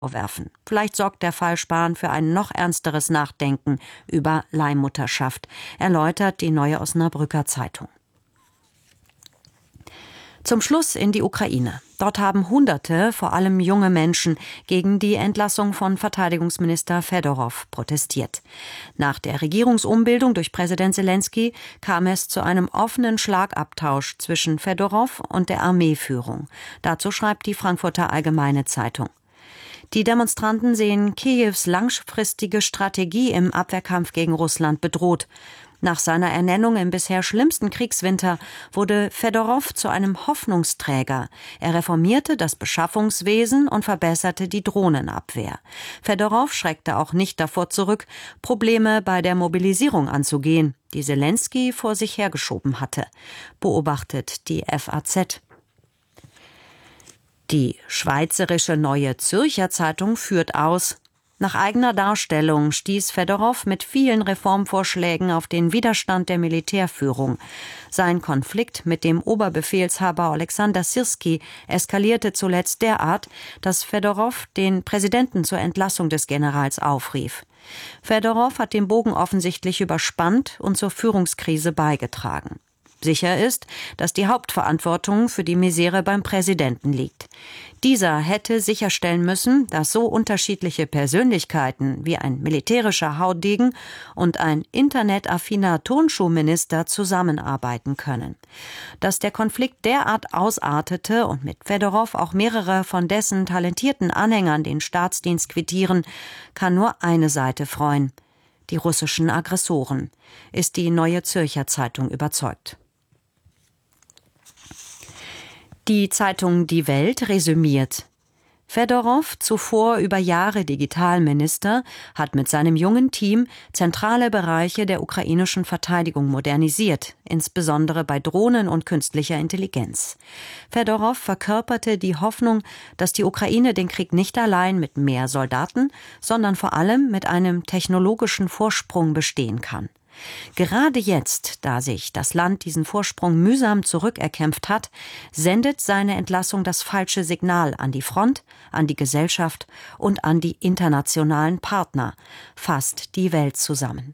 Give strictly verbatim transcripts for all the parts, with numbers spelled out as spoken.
vorwerfen. Vielleicht sorgt der Fall Spahn für ein noch ernsteres Nachdenken über Leihmutterschaft, erläutert die Neue Osnabrücker Zeitung. Zum Schluss in die Ukraine. Dort haben Hunderte, vor allem junge Menschen, gegen die Entlassung von Verteidigungsminister Fedorow protestiert. Nach der Regierungsumbildung durch Präsident Selenskyj kam es zu einem offenen Schlagabtausch zwischen Fedorow und der Armeeführung. Dazu schreibt die Frankfurter Allgemeine Zeitung. Die Demonstranten sehen Kiews langfristige Strategie im Abwehrkampf gegen Russland bedroht. Nach seiner Ernennung im bisher schlimmsten Kriegswinter wurde Fedorow zu einem Hoffnungsträger. Er reformierte das Beschaffungswesen und verbesserte die Drohnenabwehr. Fedorow schreckte auch nicht davor zurück, Probleme bei der Mobilisierung anzugehen, die Selenskyj vor sich hergeschoben hatte, beobachtet die F A Z. Die schweizerische Neue Zürcher Zeitung führt aus: Nach eigener Darstellung stieß Fedorow mit vielen Reformvorschlägen auf den Widerstand der Militärführung. Sein Konflikt mit dem Oberbefehlshaber Alexander Syrskij eskalierte zuletzt derart, dass Fedorow den Präsidenten zur Entlassung des Generals aufrief. Fedorow hat den Bogen offensichtlich überspannt und zur Führungskrise beigetragen. Sicher ist, dass die Hauptverantwortung für die Misere beim Präsidenten liegt. Dieser hätte sicherstellen müssen, dass so unterschiedliche Persönlichkeiten wie ein militärischer Haudegen und ein internetaffiner Turnschuhminister zusammenarbeiten können. Dass der Konflikt derart ausartete und mit Fedorow auch mehrere von dessen talentierten Anhängern den Staatsdienst quittieren, kann nur eine Seite freuen: die russischen Aggressoren, ist die Neue Zürcher Zeitung überzeugt. Die Zeitung Die Welt resümiert: Fedorow, zuvor über Jahre Digitalminister, hat mit seinem jungen Team zentrale Bereiche der ukrainischen Verteidigung modernisiert, insbesondere bei Drohnen und künstlicher Intelligenz. Fedorow verkörperte die Hoffnung, dass die Ukraine den Krieg nicht allein mit mehr Soldaten, sondern vor allem mit einem technologischen Vorsprung bestehen kann. Gerade jetzt, da sich das Land diesen Vorsprung mühsam zurückerkämpft hat, sendet seine Entlassung das falsche Signal an die Front, an die Gesellschaft und an die internationalen Partner, fasst die Welt zusammen.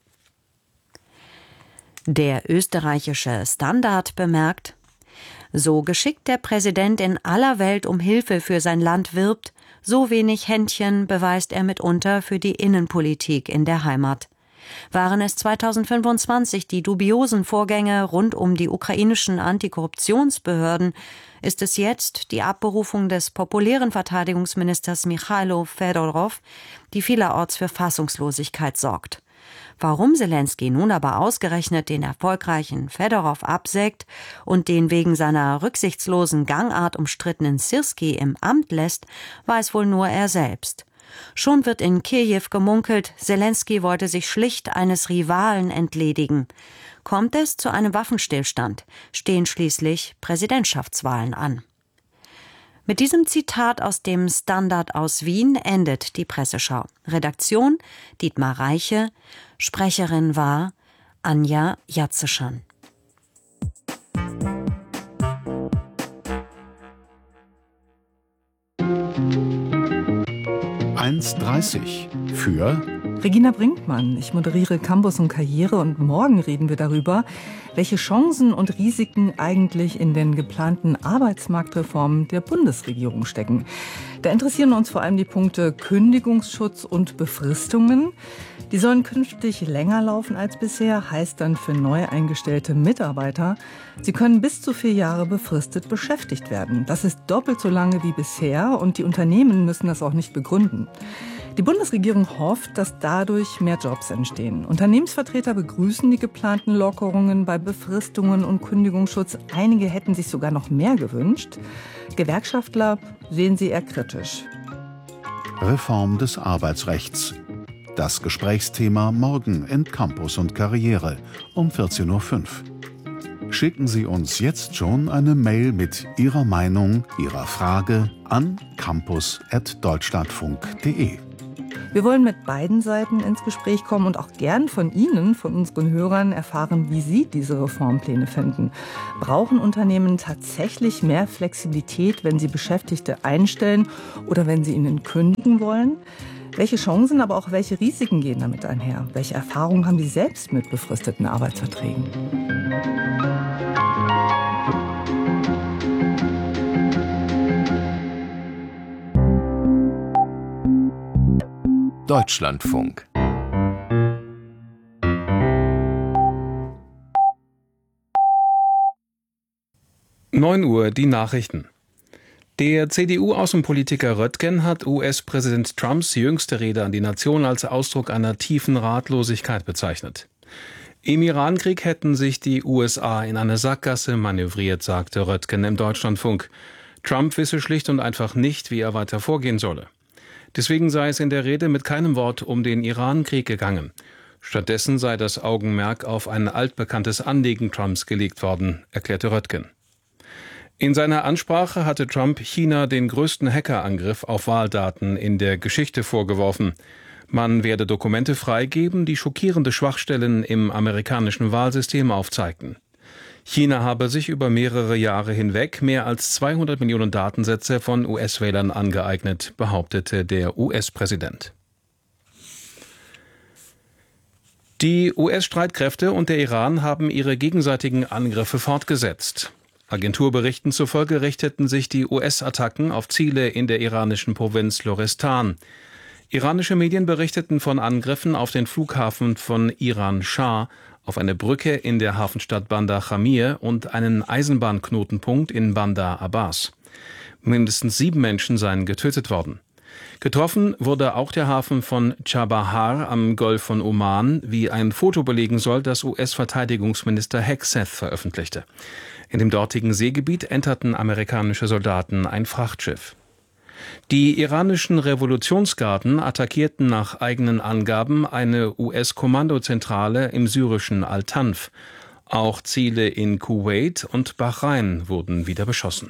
Der österreichische Standard bemerkt: So geschickt der Präsident in aller Welt um Hilfe für sein Land wirbt, so wenig Händchen beweist er mitunter für die Innenpolitik in der Heimat. Waren es zweitausendfünfundzwanzig die dubiosen Vorgänge rund um die ukrainischen Antikorruptionsbehörden, ist es jetzt die Abberufung des populären Verteidigungsministers Michailo Fedorow, die vielerorts für Fassungslosigkeit sorgt. Warum Selenskyj nun aber ausgerechnet den erfolgreichen Fedorow absägt und den wegen seiner rücksichtslosen Gangart umstrittenen Syrskij im Amt lässt, weiß wohl nur er selbst. Schon wird in Kiew gemunkelt, Selenskyj wollte sich schlicht eines Rivalen entledigen. Kommt es zu einem Waffenstillstand, stehen schließlich Präsidentschaftswahlen an. Mit diesem Zitat aus dem Standard aus Wien endet die Presseschau. Redaktion Dietmar Reiche, Sprecherin war Anja Jatzeschan. eins dreißig für Regina Brinkmann. Ich moderiere Campus und Karriere und morgen reden wir darüber, welche Chancen und Risiken eigentlich in den geplanten Arbeitsmarktreformen der Bundesregierung stecken. Da interessieren uns vor allem die Punkte Kündigungsschutz und Befristungen. Die sollen künftig länger laufen als bisher, heißt dann für neu eingestellte Mitarbeiter, sie können bis zu vier Jahre befristet beschäftigt werden. Das ist doppelt so lange wie bisher und die Unternehmen müssen das auch nicht begründen. Die Bundesregierung hofft, dass dadurch mehr Jobs entstehen. Unternehmensvertreter begrüßen die geplanten Lockerungen bei Befristungen und Kündigungsschutz. Einige hätten sich sogar noch mehr gewünscht. Gewerkschaftler sehen sie eher kritisch. Reform des Arbeitsrechts. Das Gesprächsthema morgen in Campus und Karriere um vierzehn Uhr fünf. Schicken Sie uns jetzt schon eine Mail mit Ihrer Meinung, Ihrer Frage an campus at deutschlandfunk punkt de. Wir wollen mit beiden Seiten ins Gespräch kommen und auch gern von Ihnen, von unseren Hörern, erfahren, wie Sie diese Reformpläne finden. Brauchen Unternehmen tatsächlich mehr Flexibilität, wenn sie Beschäftigte einstellen oder wenn sie ihnen kündigen wollen? Welche Chancen, aber auch welche Risiken gehen damit einher? Welche Erfahrungen haben Sie selbst mit befristeten Arbeitsverträgen? Deutschlandfunk. neun Uhr, die Nachrichten. Der C D U-Außenpolitiker Röttgen hat U S-Präsident Trumps jüngste Rede an die Nation als Ausdruck einer tiefen Ratlosigkeit bezeichnet. Im Irankrieg hätten sich die U S A in eine Sackgasse manövriert, sagte Röttgen im Deutschlandfunk. Trump wisse schlicht und einfach nicht, wie er weiter vorgehen solle. Deswegen sei es in der Rede mit keinem Wort um den Irankrieg gegangen. Stattdessen sei das Augenmerk auf ein altbekanntes Anliegen Trumps gelegt worden, erklärte Röttgen. In seiner Ansprache hatte Trump China den größten Hackerangriff auf Wahldaten in der Geschichte vorgeworfen. Man werde Dokumente freigeben, die schockierende Schwachstellen im amerikanischen Wahlsystem aufzeigten. China habe sich über mehrere Jahre hinweg mehr als zweihundert Millionen Datensätze von U S-Wählern angeeignet, behauptete der U S-Präsident. Die U S-Streitkräfte und der Iran haben ihre gegenseitigen Angriffe fortgesetzt. Agenturberichten zufolge richteten sich die U S-Attacken auf Ziele in der iranischen Provinz Lorestan. Iranische Medien berichteten von Angriffen auf den Flughafen von Iran-Schah, auf eine Brücke in der Hafenstadt Bandar Jamir und einen Eisenbahnknotenpunkt in Bandar Abbas. Mindestens sieben Menschen seien getötet worden. Getroffen wurde auch der Hafen von Chabahar am Golf von Oman, wie ein Foto belegen soll, das U S-Verteidigungsminister Hegseth veröffentlichte. In dem dortigen Seegebiet enterten amerikanische Soldaten ein Frachtschiff. Die iranischen Revolutionsgarden attackierten nach eigenen Angaben eine U S-Kommandozentrale im syrischen Al-Tanf. Auch Ziele in Kuwait und Bahrain wurden wieder beschossen.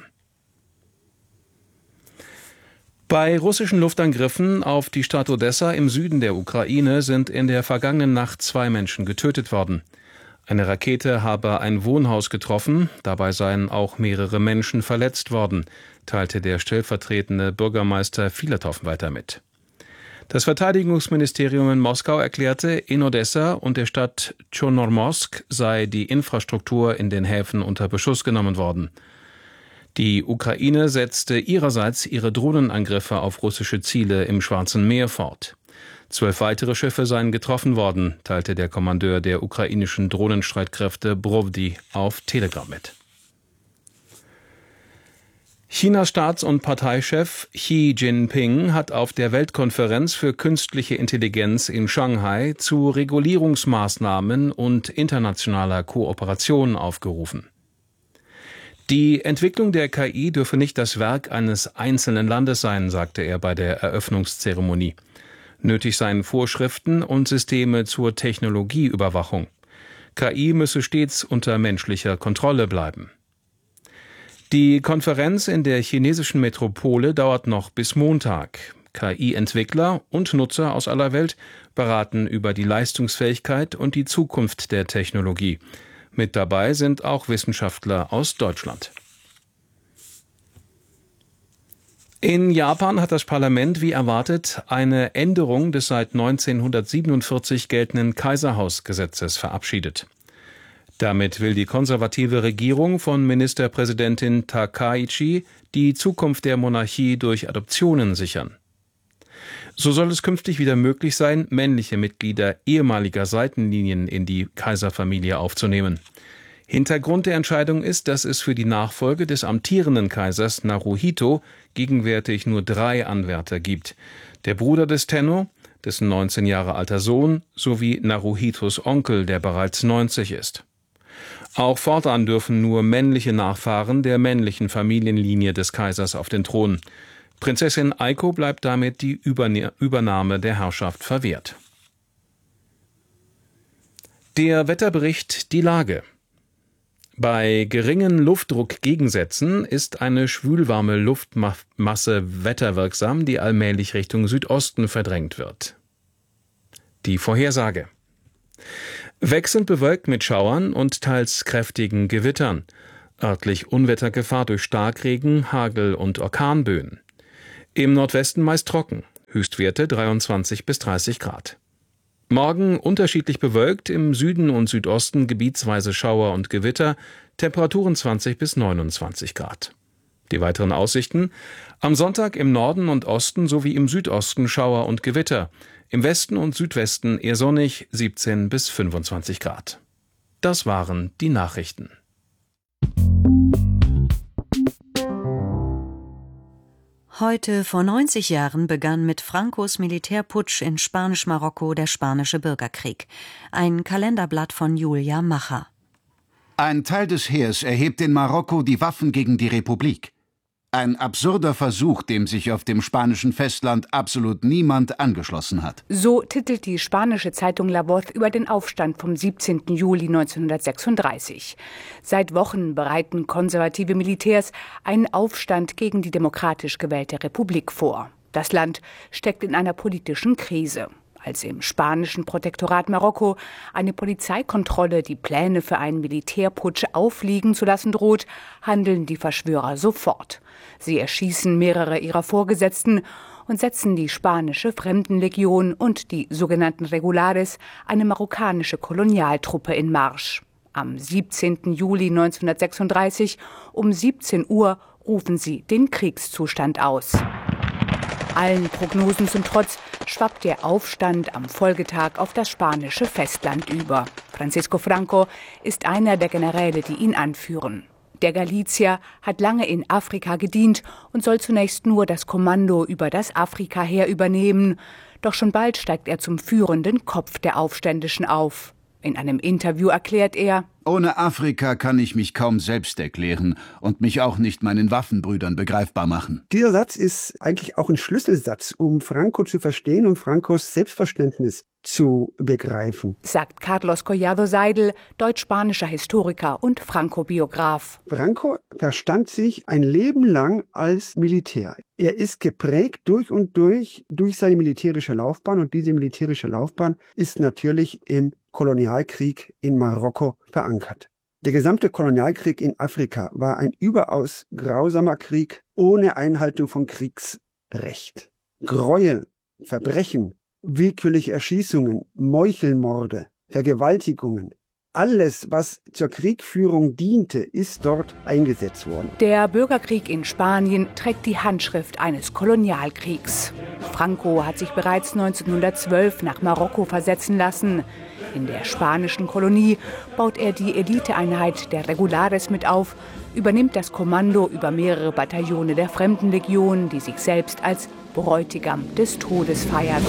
Bei russischen Luftangriffen auf die Stadt Odessa im Süden der Ukraine sind in der vergangenen Nacht zwei Menschen getötet worden. Eine Rakete habe ein Wohnhaus getroffen, dabei seien auch mehrere Menschen verletzt worden, teilte der stellvertretende Bürgermeister Filatow weiter mit. Das Verteidigungsministerium in Moskau erklärte, in Odessa und der Stadt Tschornomorsk sei die Infrastruktur in den Häfen unter Beschuss genommen worden. Die Ukraine setzte ihrerseits ihre Drohnenangriffe auf russische Ziele im Schwarzen Meer fort. Zwölf weitere Schiffe seien getroffen worden, teilte der Kommandeur der ukrainischen Drohnenstreitkräfte Brovdi auf Telegram mit. Chinas Staats- und Parteichef Xi Jinping hat auf der Weltkonferenz für künstliche Intelligenz in Shanghai zu Regulierungsmaßnahmen und internationaler Kooperation aufgerufen. Die Entwicklung der K I dürfe nicht das Werk eines einzelnen Landes sein, sagte er bei der Eröffnungszeremonie. Nötig seien Vorschriften und Systeme zur Technologieüberwachung. K I müsse stets unter menschlicher Kontrolle bleiben. Die Konferenz in der chinesischen Metropole dauert noch bis Montag. K I-Entwickler und Nutzer aus aller Welt beraten über die Leistungsfähigkeit und die Zukunft der Technologie. Mit dabei sind auch Wissenschaftler aus Deutschland. In Japan hat das Parlament, wie erwartet, eine Änderung des seit neunzehnhundertsiebenundvierzig geltenden Kaiserhausgesetzes verabschiedet. Damit will die konservative Regierung von Ministerpräsidentin Takaichi die Zukunft der Monarchie durch Adoptionen sichern. So soll es künftig wieder möglich sein, männliche Mitglieder ehemaliger Seitenlinien in die Kaiserfamilie aufzunehmen. Hintergrund der Entscheidung ist, dass es für die Nachfolge des amtierenden Kaisers Naruhito gegenwärtig nur drei Anwärter gibt. Der Bruder des Tenno, dessen neunzehn Jahre alter Sohn, sowie Naruhitos Onkel, der bereits neunzig ist. Auch fortan dürfen nur männliche Nachfahren der männlichen Familienlinie des Kaisers auf den Thron. Prinzessin Aiko bleibt damit die Übernahme der Herrschaft verwehrt. Der Wetterbericht, die Lage. Bei geringen Luftdruckgegensätzen ist eine schwülwarme Luftmasse wetterwirksam, die allmählich Richtung Südosten verdrängt wird. Die Vorhersage. Wechselnd bewölkt mit Schauern und teils kräftigen Gewittern. Örtlich Unwettergefahr durch Starkregen, Hagel und Orkanböen. Im Nordwesten meist trocken. Höchstwerte dreiundzwanzig bis dreißig Grad. Morgen unterschiedlich bewölkt, im Süden und Südosten gebietsweise Schauer und Gewitter, Temperaturen zwanzig bis neunundzwanzig Grad. Die weiteren Aussichten: Am Sonntag im Norden und Osten sowie im Südosten Schauer und Gewitter, im Westen und Südwesten eher sonnig, siebzehn bis fünfundzwanzig Grad. Das waren die Nachrichten. Heute vor neunzig Jahren begann mit Francos Militärputsch in Spanisch-Marokko der Spanische Bürgerkrieg. Ein Kalenderblatt von Julia Macher. Ein Teil des Heers erhebt in Marokko die Waffen gegen die Republik. Ein absurder Versuch, dem sich auf dem spanischen Festland absolut niemand angeschlossen hat. So titelt die spanische Zeitung La Voz über den Aufstand vom siebzehnten Juli neunzehnhundertsechsunddreißig. Seit Wochen bereiten konservative Militärs einen Aufstand gegen die demokratisch gewählte Republik vor. Das Land steckt in einer politischen Krise. Als im spanischen Protektorat Marokko eine Polizeikontrolle die Pläne für einen Militärputsch aufliegen zu lassen droht, handeln die Verschwörer sofort. Sie erschießen mehrere ihrer Vorgesetzten und setzen die spanische Fremdenlegion und die sogenannten Regulares, eine marokkanische Kolonialtruppe, in Marsch. Am siebzehnten Juli neunzehnhundertsechsunddreißig um siebzehn Uhr rufen sie den Kriegszustand aus. Allen Prognosen zum Trotz schwappt der Aufstand am Folgetag auf das spanische Festland über. Francisco Franco ist einer der Generäle, die ihn anführen. Der Galizier hat lange in Afrika gedient und soll zunächst nur das Kommando über das Afrikaheer übernehmen. Doch schon bald steigt er zum führenden Kopf der Aufständischen auf. In einem Interview erklärt er: Ohne Afrika kann ich mich kaum selbst erklären und mich auch nicht meinen Waffenbrüdern begreifbar machen. Dieser Satz ist eigentlich auch ein Schlüsselsatz, um Franco zu verstehen und Francos Selbstverständnis zu begreifen, sagt Carlos Collado Seidel, deutsch-spanischer Historiker und Franco-Biograf. Franco verstand sich ein Leben lang als Militär. Er ist geprägt durch und durch durch seine militärische Laufbahn, und diese militärische Laufbahn ist natürlich im Kolonialkrieg in Marokko verankert. Der gesamte Kolonialkrieg in Afrika war ein überaus grausamer Krieg ohne Einhaltung von Kriegsrecht. Gräuel, Verbrechen, willkürliche Erschießungen, Meuchelmorde, Vergewaltigungen. Alles, was zur Kriegführung diente, ist dort eingesetzt worden. Der Bürgerkrieg in Spanien trägt die Handschrift eines Kolonialkriegs. Franco hat sich bereits neunzehnhundertzwölf nach Marokko versetzen lassen. In der spanischen Kolonie baut er die Eliteeinheit der Regulares mit auf, übernimmt das Kommando über mehrere Bataillone der Fremdenlegion, die sich selbst als Bräutigam des Todes feiert.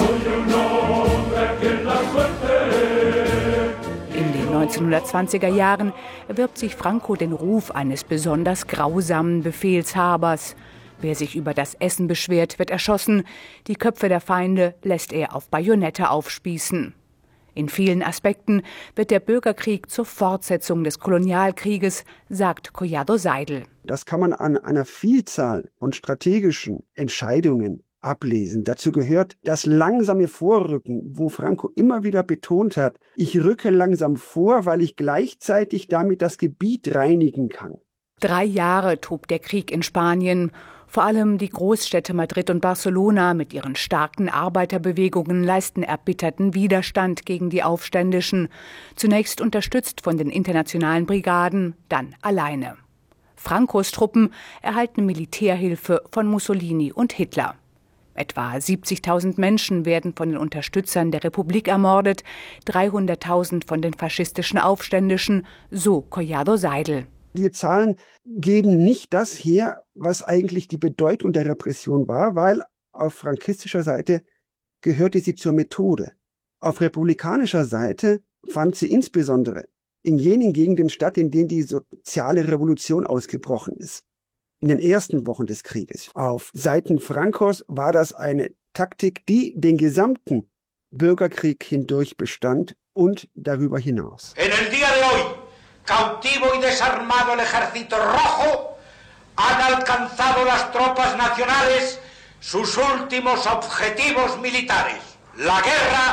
In den neunzehnhundertzwanziger Jahren erwirbt sich Franco den Ruf eines besonders grausamen Befehlshabers. Wer sich über das Essen beschwert, wird erschossen. Die Köpfe der Feinde lässt er auf Bajonette aufspießen. In vielen Aspekten wird der Bürgerkrieg zur Fortsetzung des Kolonialkrieges, sagt Collado Seidel. Das kann man an einer Vielzahl von strategischen Entscheidungen ablesen. Dazu gehört das langsame Vorrücken, wo Franco immer wieder betont hat, ich rücke langsam vor, weil ich gleichzeitig damit das Gebiet reinigen kann. Drei Jahre tobt der Krieg in Spanien. Vor allem die Großstädte Madrid und Barcelona mit ihren starken Arbeiterbewegungen leisten erbitterten Widerstand gegen die Aufständischen. Zunächst unterstützt von den internationalen Brigaden, dann alleine. Francos Truppen erhalten Militärhilfe von Mussolini und Hitler. Etwa siebzigtausend Menschen werden von den Unterstützern der Republik ermordet, dreihunderttausend von den faschistischen Aufständischen, so Collado Seidel. Die Zahlen geben nicht das her, was eigentlich die Bedeutung der Repression war, weil auf frankistischer Seite gehörte sie zur Methode. Auf republikanischer Seite fand sie insbesondere in jenen Gegenden statt, in denen die soziale Revolution ausgebrochen ist. In den ersten Wochen des Krieges. Auf Seiten Francos war das eine Taktik, die den gesamten Bürgerkrieg hindurch bestand und darüber hinaus. En el día de hoy, cautivo y desarmado el Ejército Rojo, han alcanzado las tropas nacionales sus últimos objetivos militares. La guerra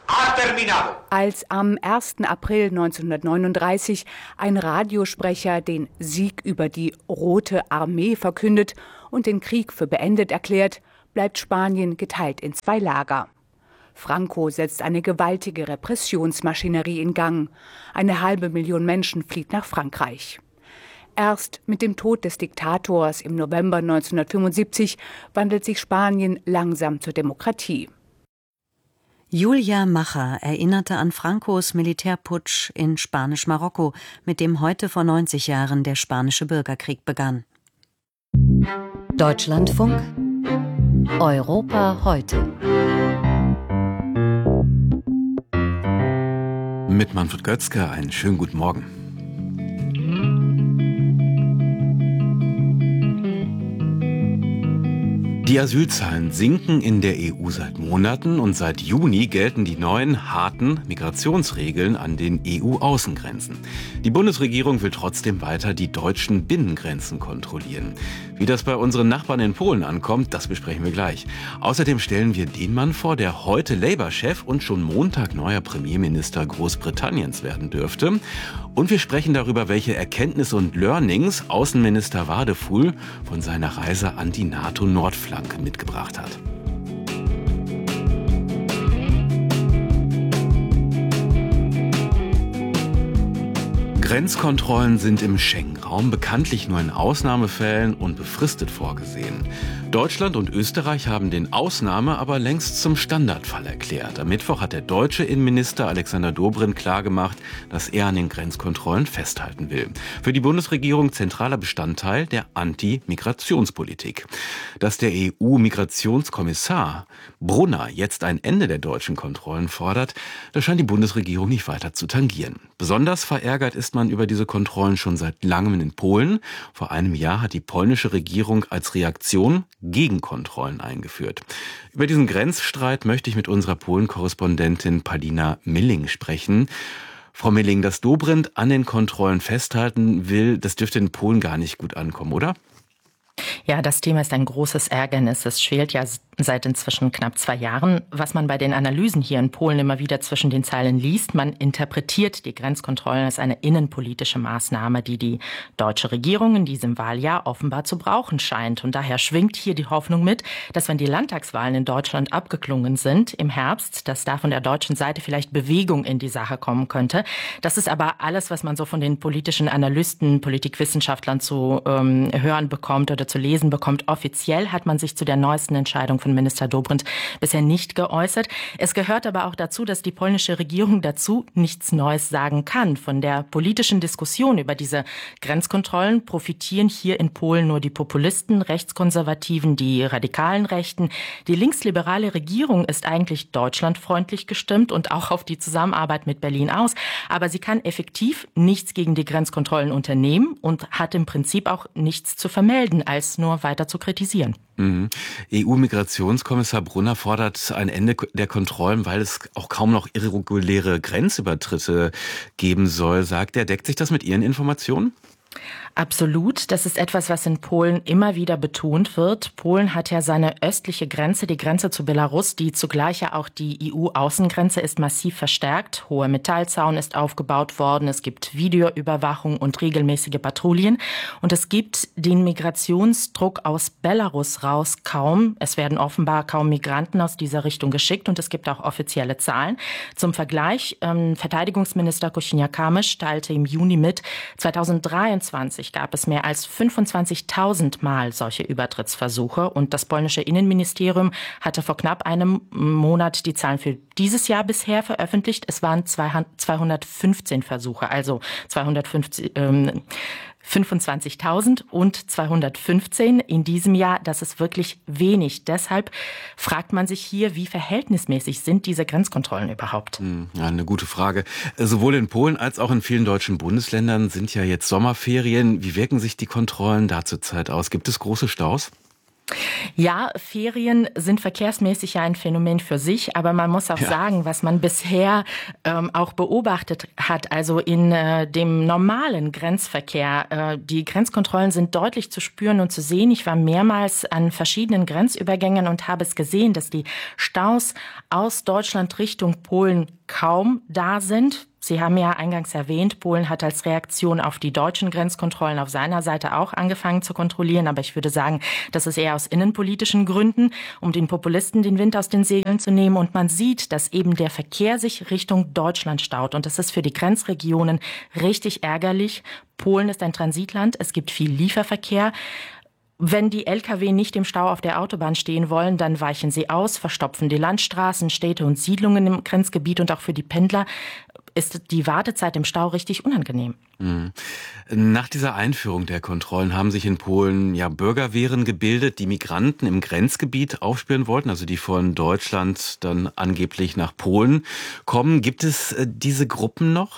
Als am ersten April neunzehnhundertneununddreißig ein Radiosprecher den Sieg über die Rote Armee verkündet und den Krieg für beendet erklärt, bleibt Spanien geteilt in zwei Lager. Franco setzt eine gewaltige Repressionsmaschinerie in Gang. Eine halbe Million Menschen flieht nach Frankreich. Erst mit dem Tod des Diktators im November neunzehnhundertfünfundsiebzig wandelt sich Spanien langsam zur Demokratie. Julia Macher erinnerte an Francos Militärputsch in Spanisch-Marokko, mit dem heute vor neunzig Jahren der spanische Bürgerkrieg begann. Deutschlandfunk Europa heute. Mit Manfred Götzke einen schönen guten Morgen. Die Asylzahlen sinken in der E U seit Monaten und seit Juni gelten die neuen, harten Migrationsregeln an den E U-Außengrenzen. Die Bundesregierung will trotzdem weiter die deutschen Binnengrenzen kontrollieren. Wie das bei unseren Nachbarn in Polen ankommt, das besprechen wir gleich. Außerdem stellen wir den Mann vor, der heute Labour-Chef und schon Montag neuer Premierminister Großbritanniens werden dürfte. Und wir sprechen darüber, welche Erkenntnisse und Learnings Außenminister Wadefuhl von seiner Reise an die NATO-Nordflanke mitgebracht hat. Grenzkontrollen sind im Schengen-Raum bekanntlich nur in Ausnahmefällen und befristet vorgesehen. Deutschland und Österreich haben den Ausnahme aber längst zum Standardfall erklärt. Am Mittwoch hat der deutsche Innenminister Alexander Dobrindt klargemacht, dass er an den Grenzkontrollen festhalten will. Für die Bundesregierung zentraler Bestandteil der Anti-Migrationspolitik. Dass der E U-Migrationskommissar Brunner jetzt ein Ende der deutschen Kontrollen fordert, das scheint die Bundesregierung nicht weiter zu tangieren. Besonders verärgert ist man über diese Kontrollen schon seit langem in Polen. Vor einem Jahr hat die polnische Regierung als Reaktion Gegenkontrollen eingeführt. Über diesen Grenzstreit möchte ich mit unserer Polen-Korrespondentin Paulina Milling sprechen. Frau Milling, dass Dobrindt an den Kontrollen festhalten will, das dürfte in Polen gar nicht gut ankommen, oder? Ja, das Thema ist ein großes Ärgernis. Es schwelt ja seit inzwischen knapp zwei Jahren. Was man bei den Analysen hier in Polen immer wieder zwischen den Zeilen liest, man interpretiert die Grenzkontrollen als eine innenpolitische Maßnahme, die die deutsche Regierung in diesem Wahljahr offenbar zu brauchen scheint. Und daher schwingt hier die Hoffnung mit, dass wenn die Landtagswahlen in Deutschland abgeklungen sind im Herbst, dass da von der deutschen Seite vielleicht Bewegung in die Sache kommen könnte. Das ist aber alles, was man so von den politischen Analysten, Politikwissenschaftlern zu ähm, hören bekommt oder zu lesen bekommt. Offiziell hat man sich zu der neuesten Entscheidung von Minister Dobrindt bisher nicht geäußert. Es gehört aber auch dazu, dass die polnische Regierung dazu nichts Neues sagen kann. Von der politischen Diskussion über diese Grenzkontrollen profitieren hier in Polen nur die Populisten, Rechtskonservativen, die radikalen Rechten. Die linksliberale Regierung ist eigentlich deutschlandfreundlich gestimmt und auch auf die Zusammenarbeit mit Berlin aus. Aber sie kann effektiv nichts gegen die Grenzkontrollen unternehmen und hat im Prinzip auch nichts zu vermelden, als nur weiter zu kritisieren. Mhm. E U-Migrationskommissar Brunner fordert ein Ende der Kontrollen, weil es auch kaum noch irreguläre Grenzübertritte geben soll, sagt er. Deckt sich das mit Ihren Informationen? Absolut. Das ist etwas, was in Polen immer wieder betont wird. Polen hat ja seine östliche Grenze, die Grenze zu Belarus, die zugleich ja auch die E U-Außengrenze ist, massiv verstärkt. Hoher Metallzaun ist aufgebaut worden. Es gibt Videoüberwachung und regelmäßige Patrouillen. Und es gibt den Migrationsdruck aus Belarus raus kaum. Es werden offenbar kaum Migranten aus dieser Richtung geschickt und es gibt auch offizielle Zahlen. Zum Vergleich, ähm, Verteidigungsminister Kosiniak-Kamysz teilte im Juni mit, zweitausenddreiundzwanzig gab es mehr als fünfundzwanzigtausend Mal solche Übertrittsversuche und das polnische Innenministerium hatte vor knapp einem Monat die Zahlen für dieses Jahr bisher veröffentlicht. Es waren zweihundertfünfzehn Versuche, also zweihundertfünfzig, ähm, fünfundzwanzigtausend und zweihundertfünfzehn in diesem Jahr. Das ist wirklich wenig. Deshalb fragt man sich hier, wie verhältnismäßig sind diese Grenzkontrollen überhaupt? Ja, eine gute Frage. Sowohl in Polen als auch in vielen deutschen Bundesländern sind ja jetzt Sommerferien. Wie wirken sich die Kontrollen da zurzeit aus? Gibt es große Staus? Ja, Ferien sind verkehrsmäßig ja ein Phänomen für sich, aber man muss auch ja. sagen, was man bisher ähm, auch beobachtet hat, also in äh, dem normalen Grenzverkehr, äh, die Grenzkontrollen sind deutlich zu spüren und zu sehen. Ich war mehrmals an verschiedenen Grenzübergängen und habe es gesehen, dass die Staus aus Deutschland Richtung Polen kaum da sind. Sie haben ja eingangs erwähnt, Polen hat als Reaktion auf die deutschen Grenzkontrollen auf seiner Seite auch angefangen zu kontrollieren. Aber ich würde sagen, das ist eher aus innenpolitischen Gründen, um den Populisten den Wind aus den Segeln zu nehmen. Und man sieht, dass eben der Verkehr sich Richtung Deutschland staut. Und das ist für die Grenzregionen richtig ärgerlich. Polen ist ein Transitland, es gibt viel Lieferverkehr. Wenn die L K W nicht im Stau auf der Autobahn stehen wollen, dann weichen sie aus, verstopfen die Landstraßen, Städte und Siedlungen im Grenzgebiet. Und auch für die Pendler ist die Wartezeit im Stau richtig unangenehm. Mhm. Nach dieser Einführung der Kontrollen haben sich in Polen ja Bürgerwehren gebildet, die Migranten im Grenzgebiet aufspüren wollten, also die von Deutschland dann angeblich nach Polen kommen. Gibt es äh, diese Gruppen noch?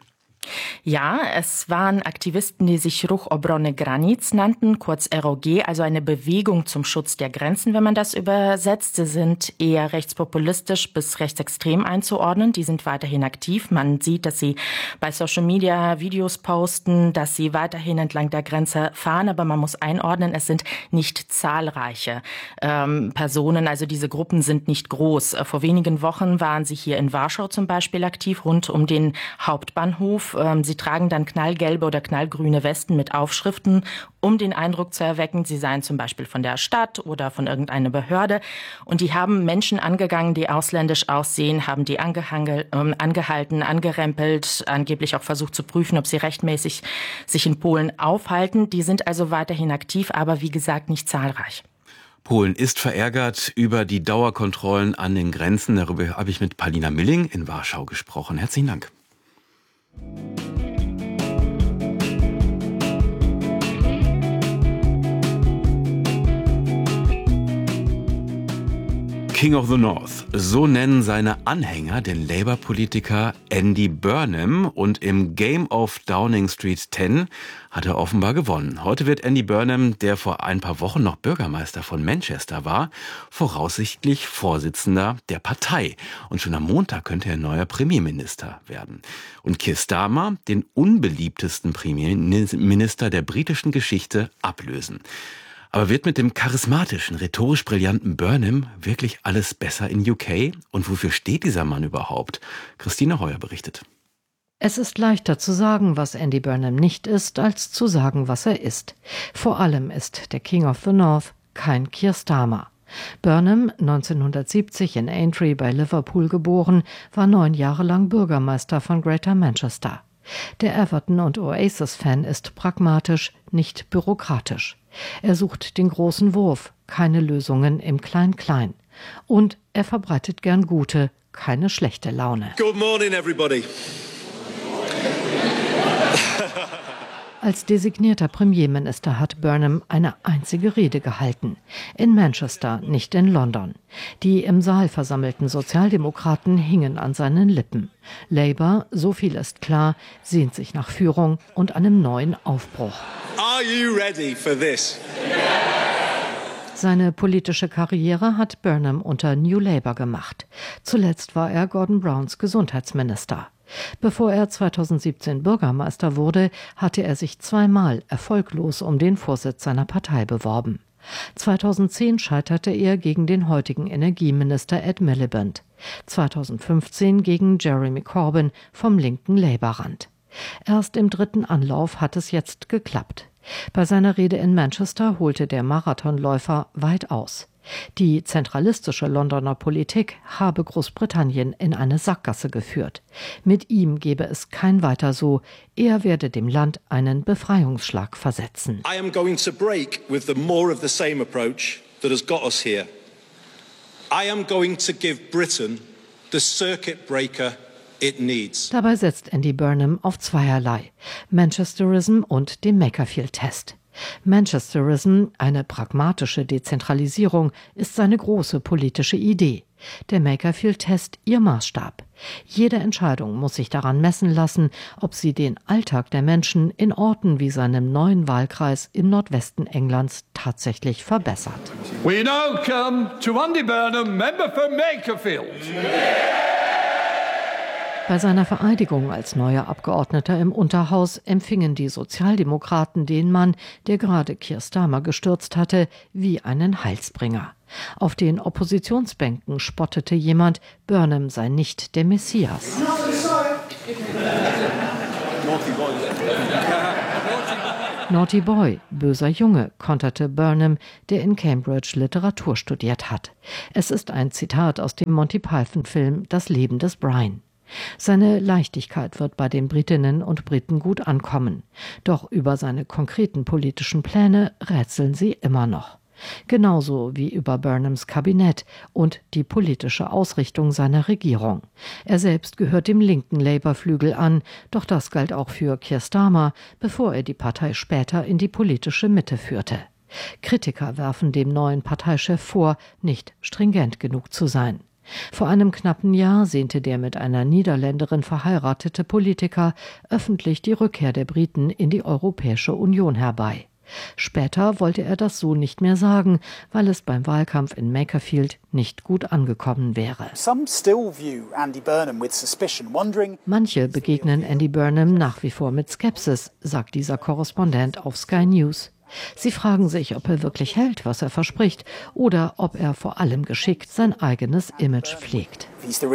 Ja, es waren Aktivisten, die sich Ruch Obrony Granic nannten, kurz R O G, also eine Bewegung zum Schutz der Grenzen, wenn man das übersetzt. Sie sind eher rechtspopulistisch bis rechtsextrem einzuordnen. Die sind weiterhin aktiv. Man sieht, dass sie bei Social Media Videos posten, dass sie weiterhin entlang der Grenze fahren. Aber man muss einordnen, es sind nicht zahlreiche ähm, Personen. Also diese Gruppen sind nicht groß. Vor wenigen Wochen waren sie hier in Warschau zum Beispiel aktiv, rund um den Hauptbahnhof. Sie tragen dann knallgelbe oder knallgrüne Westen mit Aufschriften, um den Eindruck zu erwecken, sie seien zum Beispiel von der Stadt oder von irgendeiner Behörde. Und die haben Menschen angegangen, die ausländisch aussehen, haben die angehangel, äh, angehalten, angerempelt, angeblich auch versucht zu prüfen, ob sie rechtmäßig sich in Polen aufhalten. Die sind also weiterhin aktiv, aber wie gesagt nicht zahlreich. Polen ist verärgert über die Dauerkontrollen an den Grenzen. Darüber habe ich mit Paulina Milling in Warschau gesprochen. Herzlichen Dank. King of the North, so nennen seine Anhänger den Labour-Politiker Andy Burnham, und im Game of Downing Street zehn hat er offenbar gewonnen. Heute wird Andy Burnham, der vor ein paar Wochen noch Bürgermeister von Manchester war, voraussichtlich Vorsitzender der Partei. Und schon am Montag könnte er neuer Premierminister werden. Und Keir Starmer, den unbeliebtesten Premierminister der britischen Geschichte, ablösen. Aber wird mit dem charismatischen, rhetorisch brillanten Burnham wirklich alles besser in U K? Und wofür steht dieser Mann überhaupt? Christine Heuer berichtet. Es ist leichter zu sagen, was Andy Burnham nicht ist, als zu sagen, was er ist. Vor allem ist der King of the North kein Keir Starmer. Burnham, neunzehnhundertsiebzig in Aintree bei Liverpool geboren, war neun Jahre lang Bürgermeister von Greater Manchester. Der Everton- und Oasis-Fan ist pragmatisch, nicht bürokratisch. Er sucht den großen Wurf, keine Lösungen im Klein-Klein. Und er verbreitet gern gute, keine schlechte Laune. Good morning, everybody. Als designierter Premierminister hat Burnham eine einzige Rede gehalten. In Manchester, nicht in London. Die im Saal versammelten Sozialdemokraten hingen an seinen Lippen. Labour, so viel ist klar, sehnt sich nach Führung und einem neuen Aufbruch. Are you ready for this? Seine politische Karriere hat Burnham unter New Labour gemacht. Zuletzt war er Gordon Browns Gesundheitsminister. Bevor er zweitausendsiebzehn Bürgermeister wurde, hatte er sich zweimal erfolglos um den Vorsitz seiner Partei beworben. zweitausendzehn scheiterte er gegen den heutigen Energieminister Ed Miliband. zweitausendfünfzehn gegen Jeremy Corbyn vom linken Labour-Rand. Erst im dritten Anlauf hat es jetzt geklappt. Bei seiner Rede in Manchester holte der Marathonläufer weit aus. Die zentralistische Londoner Politik habe Großbritannien in eine Sackgasse geführt. Mit ihm gebe es kein Weiter so. Er werde dem Land einen Befreiungsschlag versetzen. I am going to break with the more of the same approach that has got us here. I am going to give Britain the circuit breaker it needs. Dabei setzt Andy Burnham auf zweierlei: Manchesterism und den Makerfield-Test. Manchesterism, eine pragmatische Dezentralisierung, ist seine große politische Idee. Der Makerfield-Test ihr Maßstab. Jede Entscheidung muss sich daran messen lassen, ob sie den Alltag der Menschen in Orten wie seinem neuen Wahlkreis im Nordwesten Englands tatsächlich verbessert. We now come to Andy Burnham, member for Makerfield. Bei seiner Vereidigung als neuer Abgeordneter im Unterhaus empfingen die Sozialdemokraten den Mann, der gerade Keir Starmer gestürzt hatte, wie einen Heilsbringer. Auf den Oppositionsbänken spottete jemand, Burnham sei nicht der Messias. Naughty Boy, böser Junge, konterte Burnham, der in Cambridge Literatur studiert hat. Es ist ein Zitat aus dem Monty Python-Film Das Leben des Brian. Seine Leichtigkeit wird bei den Britinnen und Briten gut ankommen. Doch über seine konkreten politischen Pläne rätseln sie immer noch. Genauso wie über Burnhams Kabinett und die politische Ausrichtung seiner Regierung. Er selbst gehört dem linken Labour-Flügel an, doch das galt auch für Keir Starmer, bevor er die Partei später in die politische Mitte führte. Kritiker werfen dem neuen Parteichef vor, nicht stringent genug zu sein. Vor einem knappen Jahr sehnte der mit einer Niederländerin verheiratete Politiker öffentlich die Rückkehr der Briten in die Europäische Union herbei. Später wollte er das so nicht mehr sagen, weil es beim Wahlkampf in Makerfield nicht gut angekommen wäre. Manche begegnen Andy Burnham nach wie vor mit Skepsis, sagt dieser Korrespondent auf Sky News. Sie fragen sich, ob er wirklich hält, was er verspricht, oder ob er vor allem geschickt sein eigenes Image pflegt.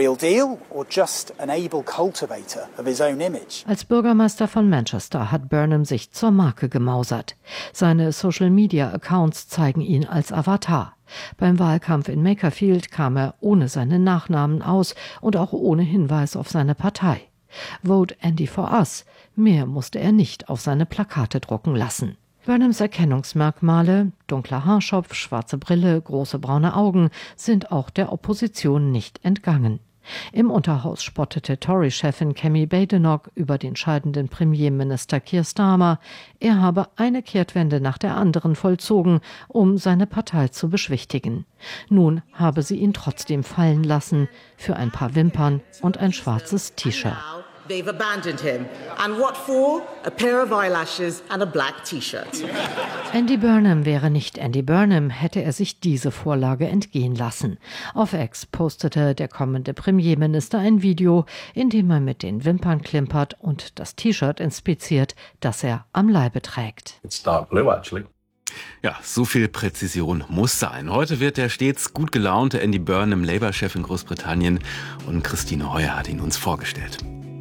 Als Bürgermeister von Manchester hat Burnham sich zur Marke gemausert. Seine Social-Media-Accounts zeigen ihn als Avatar. Beim Wahlkampf in Makerfield kam er ohne seinen Nachnamen aus und auch ohne Hinweis auf seine Partei. Vote Andy for Us. Mehr musste er nicht auf seine Plakate drucken lassen. Burnhams Erkennungsmerkmale, dunkler Haarschopf, schwarze Brille, große braune Augen, sind auch der Opposition nicht entgangen. Im Unterhaus spottete Tory-Chefin Kemi Badenoch über den scheidenden Premierminister Keir Starmer. Er habe eine Kehrtwende nach der anderen vollzogen, um seine Partei zu beschwichtigen. Nun habe sie ihn trotzdem fallen lassen für ein paar Wimpern und ein schwarzes T-Shirt. They've abandoned him. And what for? A pair of eyelashes and a black T-shirt. Andy Burnham wäre nicht Andy Burnham, hätte er sich diese Vorlage entgehen lassen. Auf X postete der kommende Premierminister ein Video, in dem er mit den Wimpern klimpert und das T-Shirt inspiziert, das er am Leibe trägt. It's dark blue, actually. Ja, so viel Präzision muss sein. Heute wird der stets gut gelaunte Andy Burnham Labour-Chef in Großbritannien und Christine Heuer hat ihn uns vorgestellt.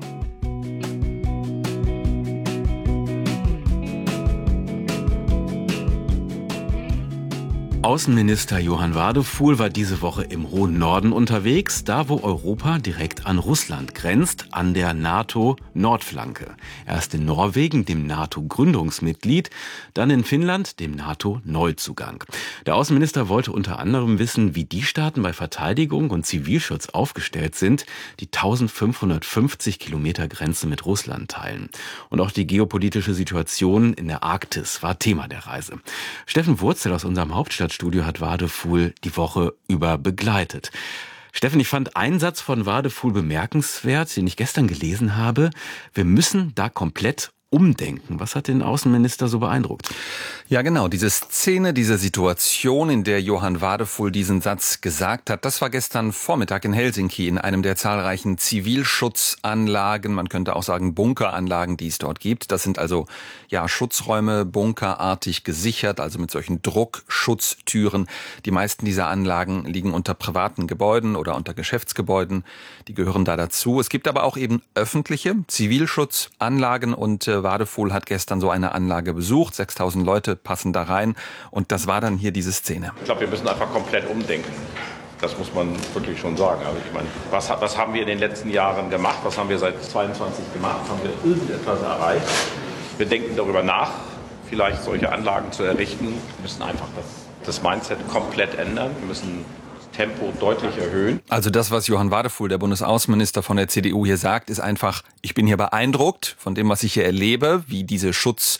Außenminister Johann Wadefuhl war diese Woche im hohen Norden unterwegs, da wo Europa direkt an Russland grenzt, an der NATO-Nordflanke. Erst in Norwegen, dem NATO-Gründungsmitglied, dann in Finnland, dem NATO-Neuzugang. Der Außenminister wollte unter anderem wissen, wie die Staaten bei Verteidigung und Zivilschutz aufgestellt sind, die eintausendfünfhundertfünfzig Kilometer Grenze mit Russland teilen. Und auch die geopolitische Situation in der Arktis war Thema der Reise. Steffen Wurzel aus unserem Hauptstadt Studio hat Wadefuhl die Woche über begleitet. Steffen, ich fand einen Satz von Wadefuhl bemerkenswert, den ich gestern gelesen habe. Wir müssen da komplett umdenken. Was hat den Außenminister so beeindruckt? Ja, genau. Diese Szene, diese Situation, in der Johann Wadefuhl diesen Satz gesagt hat, das war gestern Vormittag in Helsinki in einem der zahlreichen Zivilschutzanlagen, man könnte auch sagen Bunkeranlagen, die es dort gibt. Das sind also ja Schutzräume, bunkerartig gesichert, also mit solchen Druckschutztüren. Die meisten dieser Anlagen liegen unter privaten Gebäuden oder unter Geschäftsgebäuden. Die gehören da dazu. Es gibt aber auch eben öffentliche Zivilschutzanlagen und äh, Wadefuhl hat gestern so eine Anlage besucht. sechstausend Leute passen da rein. Und das war dann hier diese Szene. Ich glaube, wir müssen einfach komplett umdenken. Das muss man wirklich schon sagen. Also ich meine, was, was haben wir in den letzten Jahren gemacht? Was haben wir seit zweiundzwanzig gemacht? Haben wir irgendetwas erreicht? Wir denken darüber nach, vielleicht solche Anlagen zu errichten. Wir müssen einfach das, das Mindset komplett ändern. Wir müssen Tempo deutlich erhöhen. Also das, was Johann Wadefuhl, der Bundesaußenminister von der C D U hier sagt, ist einfach, ich bin hier beeindruckt von dem, was ich hier erlebe, wie diese Schutz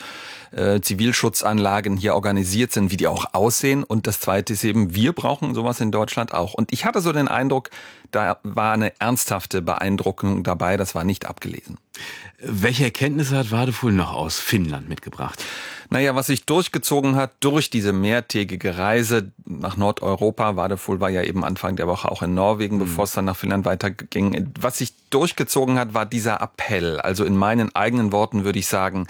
äh, Zivilschutzanlagen hier organisiert sind, wie die auch aussehen. Und das Zweite ist eben, wir brauchen sowas in Deutschland auch. Und ich hatte so den Eindruck, da war eine ernsthafte Beeindruckung dabei, das war nicht abgelesen. Welche Erkenntnisse hat Wadefuhl noch aus Finnland mitgebracht? Naja, was sich durchgezogen hat durch diese mehrtägige Reise nach Nordeuropa, Wadefuhl war ja eben Anfang der Woche auch in Norwegen, mhm. bevor es dann nach Finnland weiterging. Was sich durchgezogen hat, war dieser Appell. Also in meinen eigenen Worten würde ich sagen,